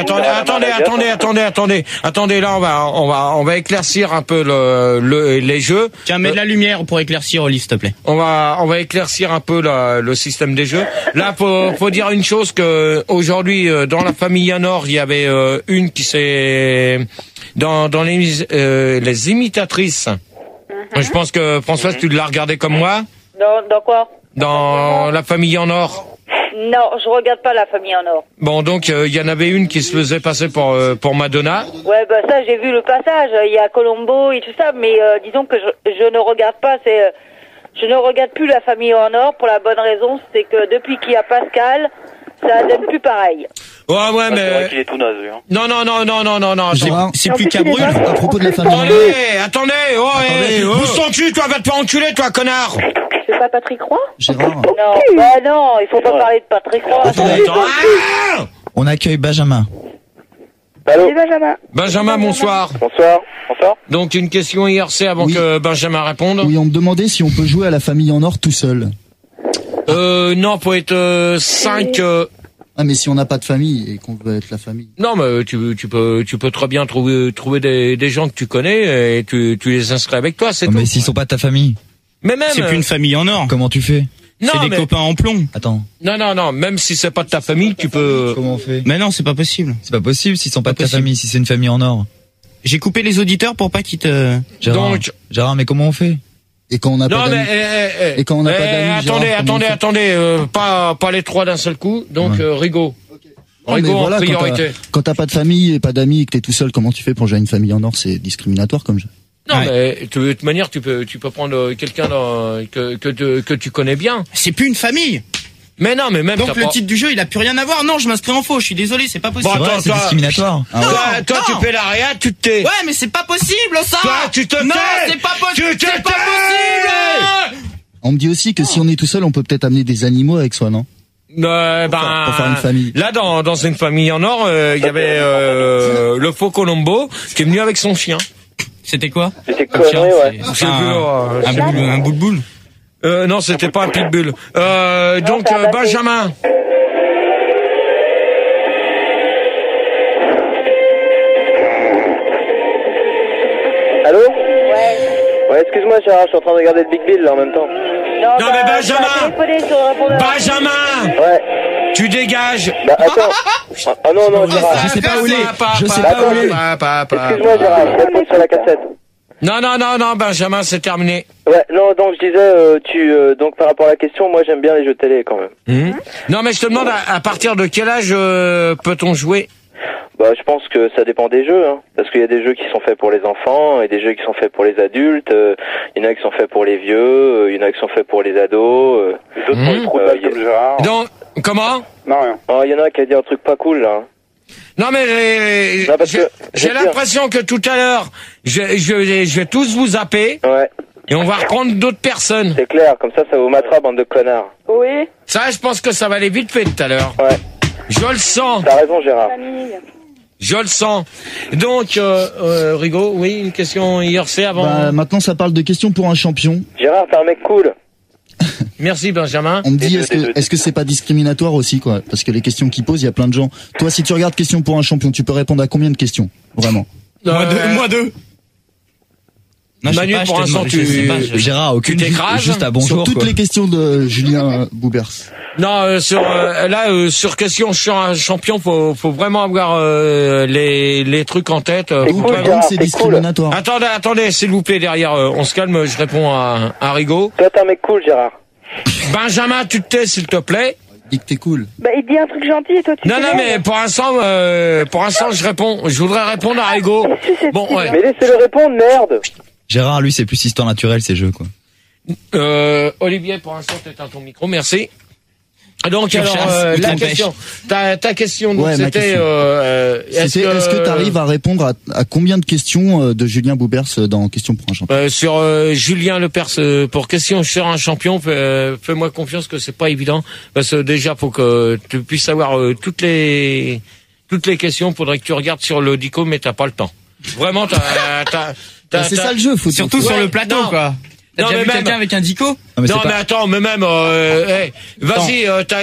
Là, on va éclaircir un peu les jeux. Tiens, mets de la lumière pour éclaircir, Olive, s'il te plaît. On va éclaircir un peu le système des jeux. Là, faut dire une chose que aujourd'hui, dans la famille Nord, il y avait une qui s'est dans les imitatrices. Je pense que Françoise, tu l'as regardé comme moi. Dans quoi? Dans la famille en or. Non, je regarde pas la famille en or. Bon, donc il y en avait une qui se faisait passer pour Madonna. Ouais, ça j'ai vu le passage. Il y a Colombo et tout ça, mais disons que je ne regarde pas. Je ne regarde plus la famille en or pour la bonne raison, c'est que depuis qu'il y a Pascal, ça donne plus pareil. Ouais, mais. C'est vrai qu'il est tout naze, lui, hein. Non. C'est plus qu'à brûle. À propos de la famille. Attendez, bouge ton cul, toi, va te faire enculer, toi, connard. C'est pas Patrick Roy? Gérard. Non, il faut pas parler de Patrick Roy. On accueille Benjamin. Allô? Benjamin, bonsoir. Bonsoir. Donc, une question IRC avant que Benjamin réponde. Oui, on me demandait si on peut jouer à la famille en or tout seul. Non, faut être 5. Ah, mais si on n'a pas de famille et qu'on veut être la famille. Non, mais tu peux très bien trouver des gens que tu connais et tu les inscris avec toi, c'est tout. Mais s'ils sont pas de ta famille. Mais même. C'est plus une famille en or. Comment tu fais? C'est des copains en plomb. Attends. Non, même si c'est pas de ta famille, tu peux. Comment on fait? Mais non, c'est pas possible. C'est pas possible s'ils sont pas de ta famille, si c'est une famille en or. J'ai coupé les auditeurs pour pas qu'ils te. Gérard, mais comment on fait? Et quand on n'a pas d'amis. Et quand on n'a pas d'amis. Attendez, pas les trois d'un seul coup. Donc Rigaud. Rigaud en priorité. Quand t'as pas de famille et pas d'amis et que t'es tout seul, comment tu fais pour jouer à une famille en or? C'est discriminatoire comme jeu. Non, mais de toute manière, tu peux prendre quelqu'un que tu connais bien. C'est plus une famille. Mais non, mais même. Donc le titre du jeu, il a plus rien à voir. Non, je m'inscris en faux. Je suis désolé, c'est pas possible. Bon, attends, c'est discriminatoire. Toi, tu fais la réa, tu te tais. Ouais, mais c'est pas possible, ça. Toi, tu te tais. Non, c'est pas possible. C'est pas possible. On me dit aussi que si on est tout seul, on peut peut-être amener des animaux avec soi, non? Pour faire une famille. Là, dans une famille en or, il y avait le faux Colombo qui est venu avec son chien. C'était quoi? C'était connerie, ouais. Un boule-boule. Non, c'était pas un pitbull. Donc Benjamin. Allô? Ouais, excuse-moi, Gérard, je suis en train de regarder le Big Bill là en même temps. Non, mais Benjamin. Ouais. Tu dégages. Attends. Ah non, Gérard. Je sais pas où il est. Excuse-moi, Gérard, je réponds sur la cassette. Non, Benjamin, c'est terminé. Ouais, non, donc je disais, donc par rapport à la question, moi j'aime bien les jeux télé quand même. Non, mais je te demande à partir de quel âge peut-on jouer? Bah, je pense que ça dépend des jeux, hein. Parce qu'il y a des jeux qui sont faits pour les enfants et des jeux qui sont faits pour les adultes. Il y en a qui sont faits pour les vieux, il y en a qui sont faits pour les ados. D'autres pour les trop comme Gérard. Donc, comment? Non, rien. Oh, il y en a qui a dit un truc pas cool, là. Non, mais j'ai l'impression que tout à l'heure, je vais tous vous zapper. Ouais. Et on va reprendre d'autres personnes. C'est clair, comme ça vous matera, bande de connards. Oui. Ça, je pense que ça va aller vite fait tout à l'heure. Ouais. Je le sens. T'as raison, Gérard. Je le sens. Donc, Rigaud, oui, une question IRC avant. Bah, maintenant, ça parle de questions pour un champion. Gérard, t'es un mec cool. Merci Benjamin. On me dit, est-ce que c'est pas discriminatoire aussi, quoi? Parce que les questions qu'ils posent, il y a plein de gens. Toi, si tu regardes questions pour un champion, tu peux répondre à combien de questions? Vraiment? Moi deux. Non, Manu, pour l'instant, Gérard, aucune, juste à bonjour. Sur toutes les questions de Julien Boubers. Non, sur question sur un champion, faut vraiment avoir les trucs en tête. C'est discriminatoire. Cool. Attendez, s'il vous plaît, derrière, on se calme, je réponds à Rigaud. Toi, t'es un mec cool, Gérard. Benjamin, tu te tais, s'il te plaît. Il dit que t'es cool. Bah, il dit un truc gentil et toi tu Non, mais pour l'instant, je réponds. Je voudrais répondre à Rigaud. Bon, ouais. Mais laissez-le répondre, merde. Gérard, lui, c'est plus histoire naturelle, ces jeux, quoi. Olivier, pour l'instant, t'éteins ton micro, merci. Donc, alors, la question, ta question, donc, c'était, est-ce que t'arrives à répondre à combien de questions de Julien Boubers dans Question pour un champion? Sur Julien Lepers, pour question sur un champion, fais-moi confiance que c'est pas évident, parce que déjà, faut que tu puisses savoir toutes les questions, faudrait que tu regardes sur le dico, mais t'as pas le temps. Vraiment, c'est ça le jeu, faut surtout sur le plateau, quoi. T'as déjà vu quelqu'un avec un dico? Mais attends, mais même, vas-y,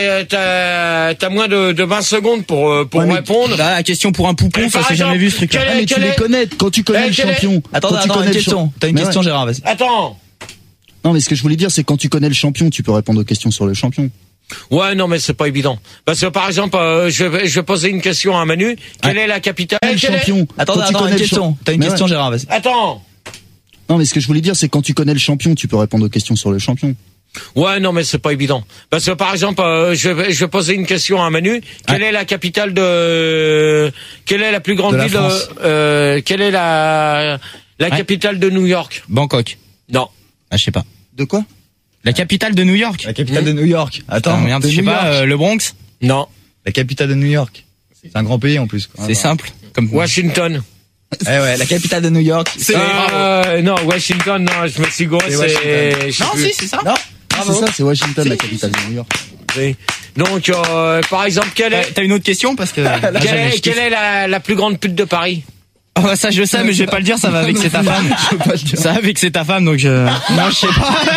t'as moins de 20 secondes pour répondre. Là, la question pour un poupon, ça s'est jamais vu ce truc-là. Mais tu les connais, quand tu connais le champion. Attends, une question. T'as une question, Gérard, vas-y. Attends. Non, mais ce que je voulais dire, c'est quand tu connais le champion, tu peux répondre aux questions sur le champion. Ouais, non, mais c'est pas évident. Parce que, par exemple, je vais poser une question à Manu. Quelle est la capitale? Champion. Attends, une question. T'as une question, Gérard, vas-y. Attends. Non, mais ce que je voulais dire, c'est quand tu connais le champion, tu peux répondre aux questions sur le champion. Ouais, non, mais c'est pas évident. Parce que, par exemple, je vais poser une question à Manu. Quelle est la capitale quelle est la plus grande ville quelle est la capitale de New York? Bangkok. Non. Ah, je sais pas. De quoi? La capitale de New York. La capitale de New York. Attends, merde, je sais pas, le Bronx? Non. La capitale de New York. C'est un grand pays en plus, quoi. C'est simple. Comme Washington. Ouais, la capitale de New York. Non, Washington, non, je me suis gouré, Non, si, c'est ça. Non. C'est ça, c'est Washington, la capitale de New York. Oui. Donc, par exemple, T'as une autre question parce que. Quelle est la plus grande pute de Paris? Ah bah ça je le sais mais je vais pas le dire, ça va avec c'est ta femme. Ça va avec c'est ta femme donc non je sais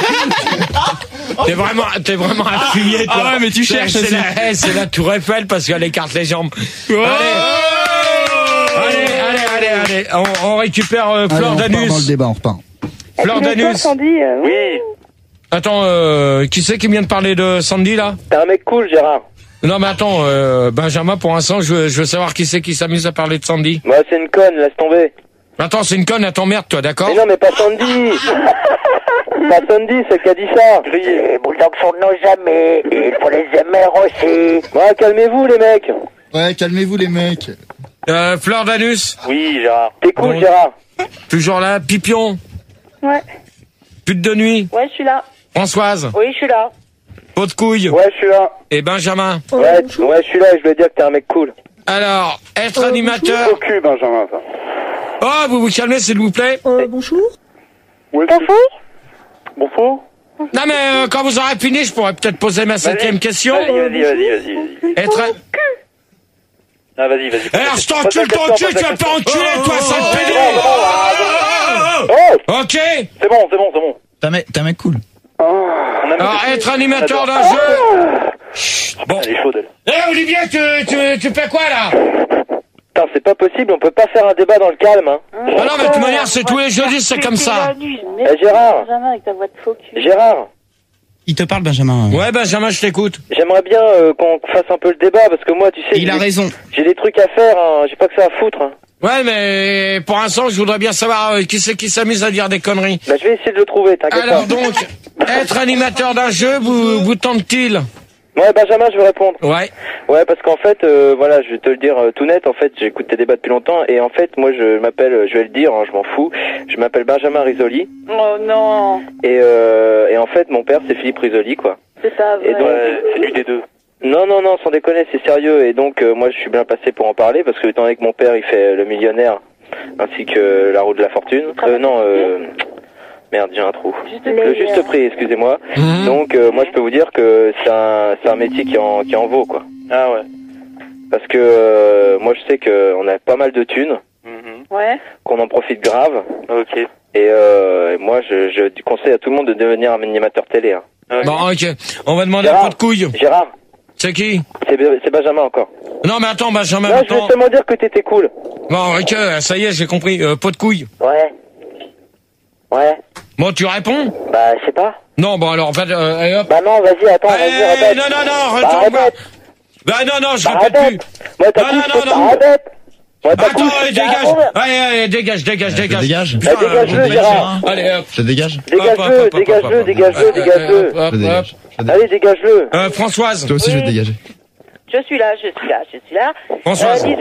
pas. T'es vraiment appuyé toi. Ah ouais mais tu cherches aussi. C'est la Tour Eiffel parce qu'elle écarte les jambes. Allez, on récupère Fleur Danus. On repart dans le débat, on repart. Fleur Danus. Oui. Attends, qui c'est qui vient de parler de Sandy là? T'es un mec cool, Gérard. Non mais attends, Benjamin, pour l'instant, je veux savoir qui c'est qui s'amuse à parler de Sandy. Moi, c'est une conne, laisse tomber. Attends, c'est une conne, elle t'emmerde, toi, d'accord? Mais non, mais pas Sandy. Pas Sandy, c'est qui a dit ça. Les bulldogs sont de nos amis, il faut les aimer aussi. Ouais, calmez-vous, les mecs. Ouais, calmez-vous, les mecs. Fleur Danus. Oui, Gérard. T'es cool, bon. Gérard. Toujours là, Pipion. Ouais. Pute de nuit. Ouais, je suis là. Françoise. Oui, je suis là. Pot de couille. Ouais, je suis là. Et Benjamin. Ouais, je suis là et je veux dire que t'es un mec cool. Alors, être animateur. Au cul, Benjamin, ça. Oh, vous vous calmez, s'il vous plaît. Bonjour. Ouais, bonjour. Non, mais quand vous aurez fini, je pourrais peut-être poser ma 7e question. Vas-y. Être... Ah, vas-y. Alors, je t'encule ton cul, tu vas pas enculer, toi, sale pédé. Ok. C'est bon. T'es un mec cool. Alors, être animateur d'un jeu. Bon. Elle est chaude, elle. Olivier, tu fais quoi, là? Putain, c'est pas possible, on peut pas faire un débat dans le calme, hein. Ah non, mais de toute manière, c'est tous les jeudis, c'est comme ça. Gérard. Benjamin, avec ta voix de faux cul. Gérard. Il te parle, Benjamin. Ouais, Benjamin, je t'écoute. J'aimerais bien qu'on fasse un peu le débat, parce que moi, tu sais... Il a raison. J'ai des trucs à faire, hein. J'ai pas que ça à foutre, hein. Ouais, mais pour l'instant, je voudrais bien savoir qui c'est qui s'amuse à dire des conneries. Bah, je vais essayer de le trouver, t'inquiète pas. Alors donc, être animateur d'un jeu, vous tente-t-il? Ouais, Benjamin, je vais répondre. Ouais. Ouais, parce qu'en fait, voilà, je vais te le dire tout net, en fait, j'écoute tes débats depuis longtemps, et en fait, moi, je m'appelle, je vais le dire, hein, je m'en fous, je m'appelle Benjamin Risoli. Oh non. Et en fait, mon père, c'est Philippe Risoli, quoi. C'est pas vrai. Et donc, c'est lui des deux. Non, sans déconner, c'est sérieux, et donc, moi, je suis bien passé pour en parler, parce que étant donné que mon père, il fait le millionnaire, ainsi que la roue de la fortune, merde, j'ai un trou. Le juste prix, excusez-moi. Donc, moi, je peux vous dire que c'est un métier qui en vaut, quoi. Ah ouais. Parce que, moi je sais qu'on a pas mal de thunes. Ouais. Qu'on en profite grave. Ok. Et moi je conseille à tout le monde de devenir un animateur télé. Hein. Bon, ok. On va demander un peu de couilles. Gérard. C'est qui? C'est Benjamin encore. Non mais attends, Benjamin. Non, je veux seulement dire que t'étais cool. Bon, ok, ça y est, j'ai compris. Pot de couilles. Ouais. Ouais. Bon, tu réponds? Bah, je sais pas. Non, bon alors, allez, hop. Bah non, vas-y, attends, vas-y, répète. Non, retourne. Bah non, je répète plus. Moi, t'as non. Arrête. Attends, dégage. Allez, dégage. Dégage-le, Gérard. Allez, hop. Je dégage. Dégage-le. Allez, dégage-le. Françoise. Toi aussi, je vais te dégager. Je suis là. Françoise.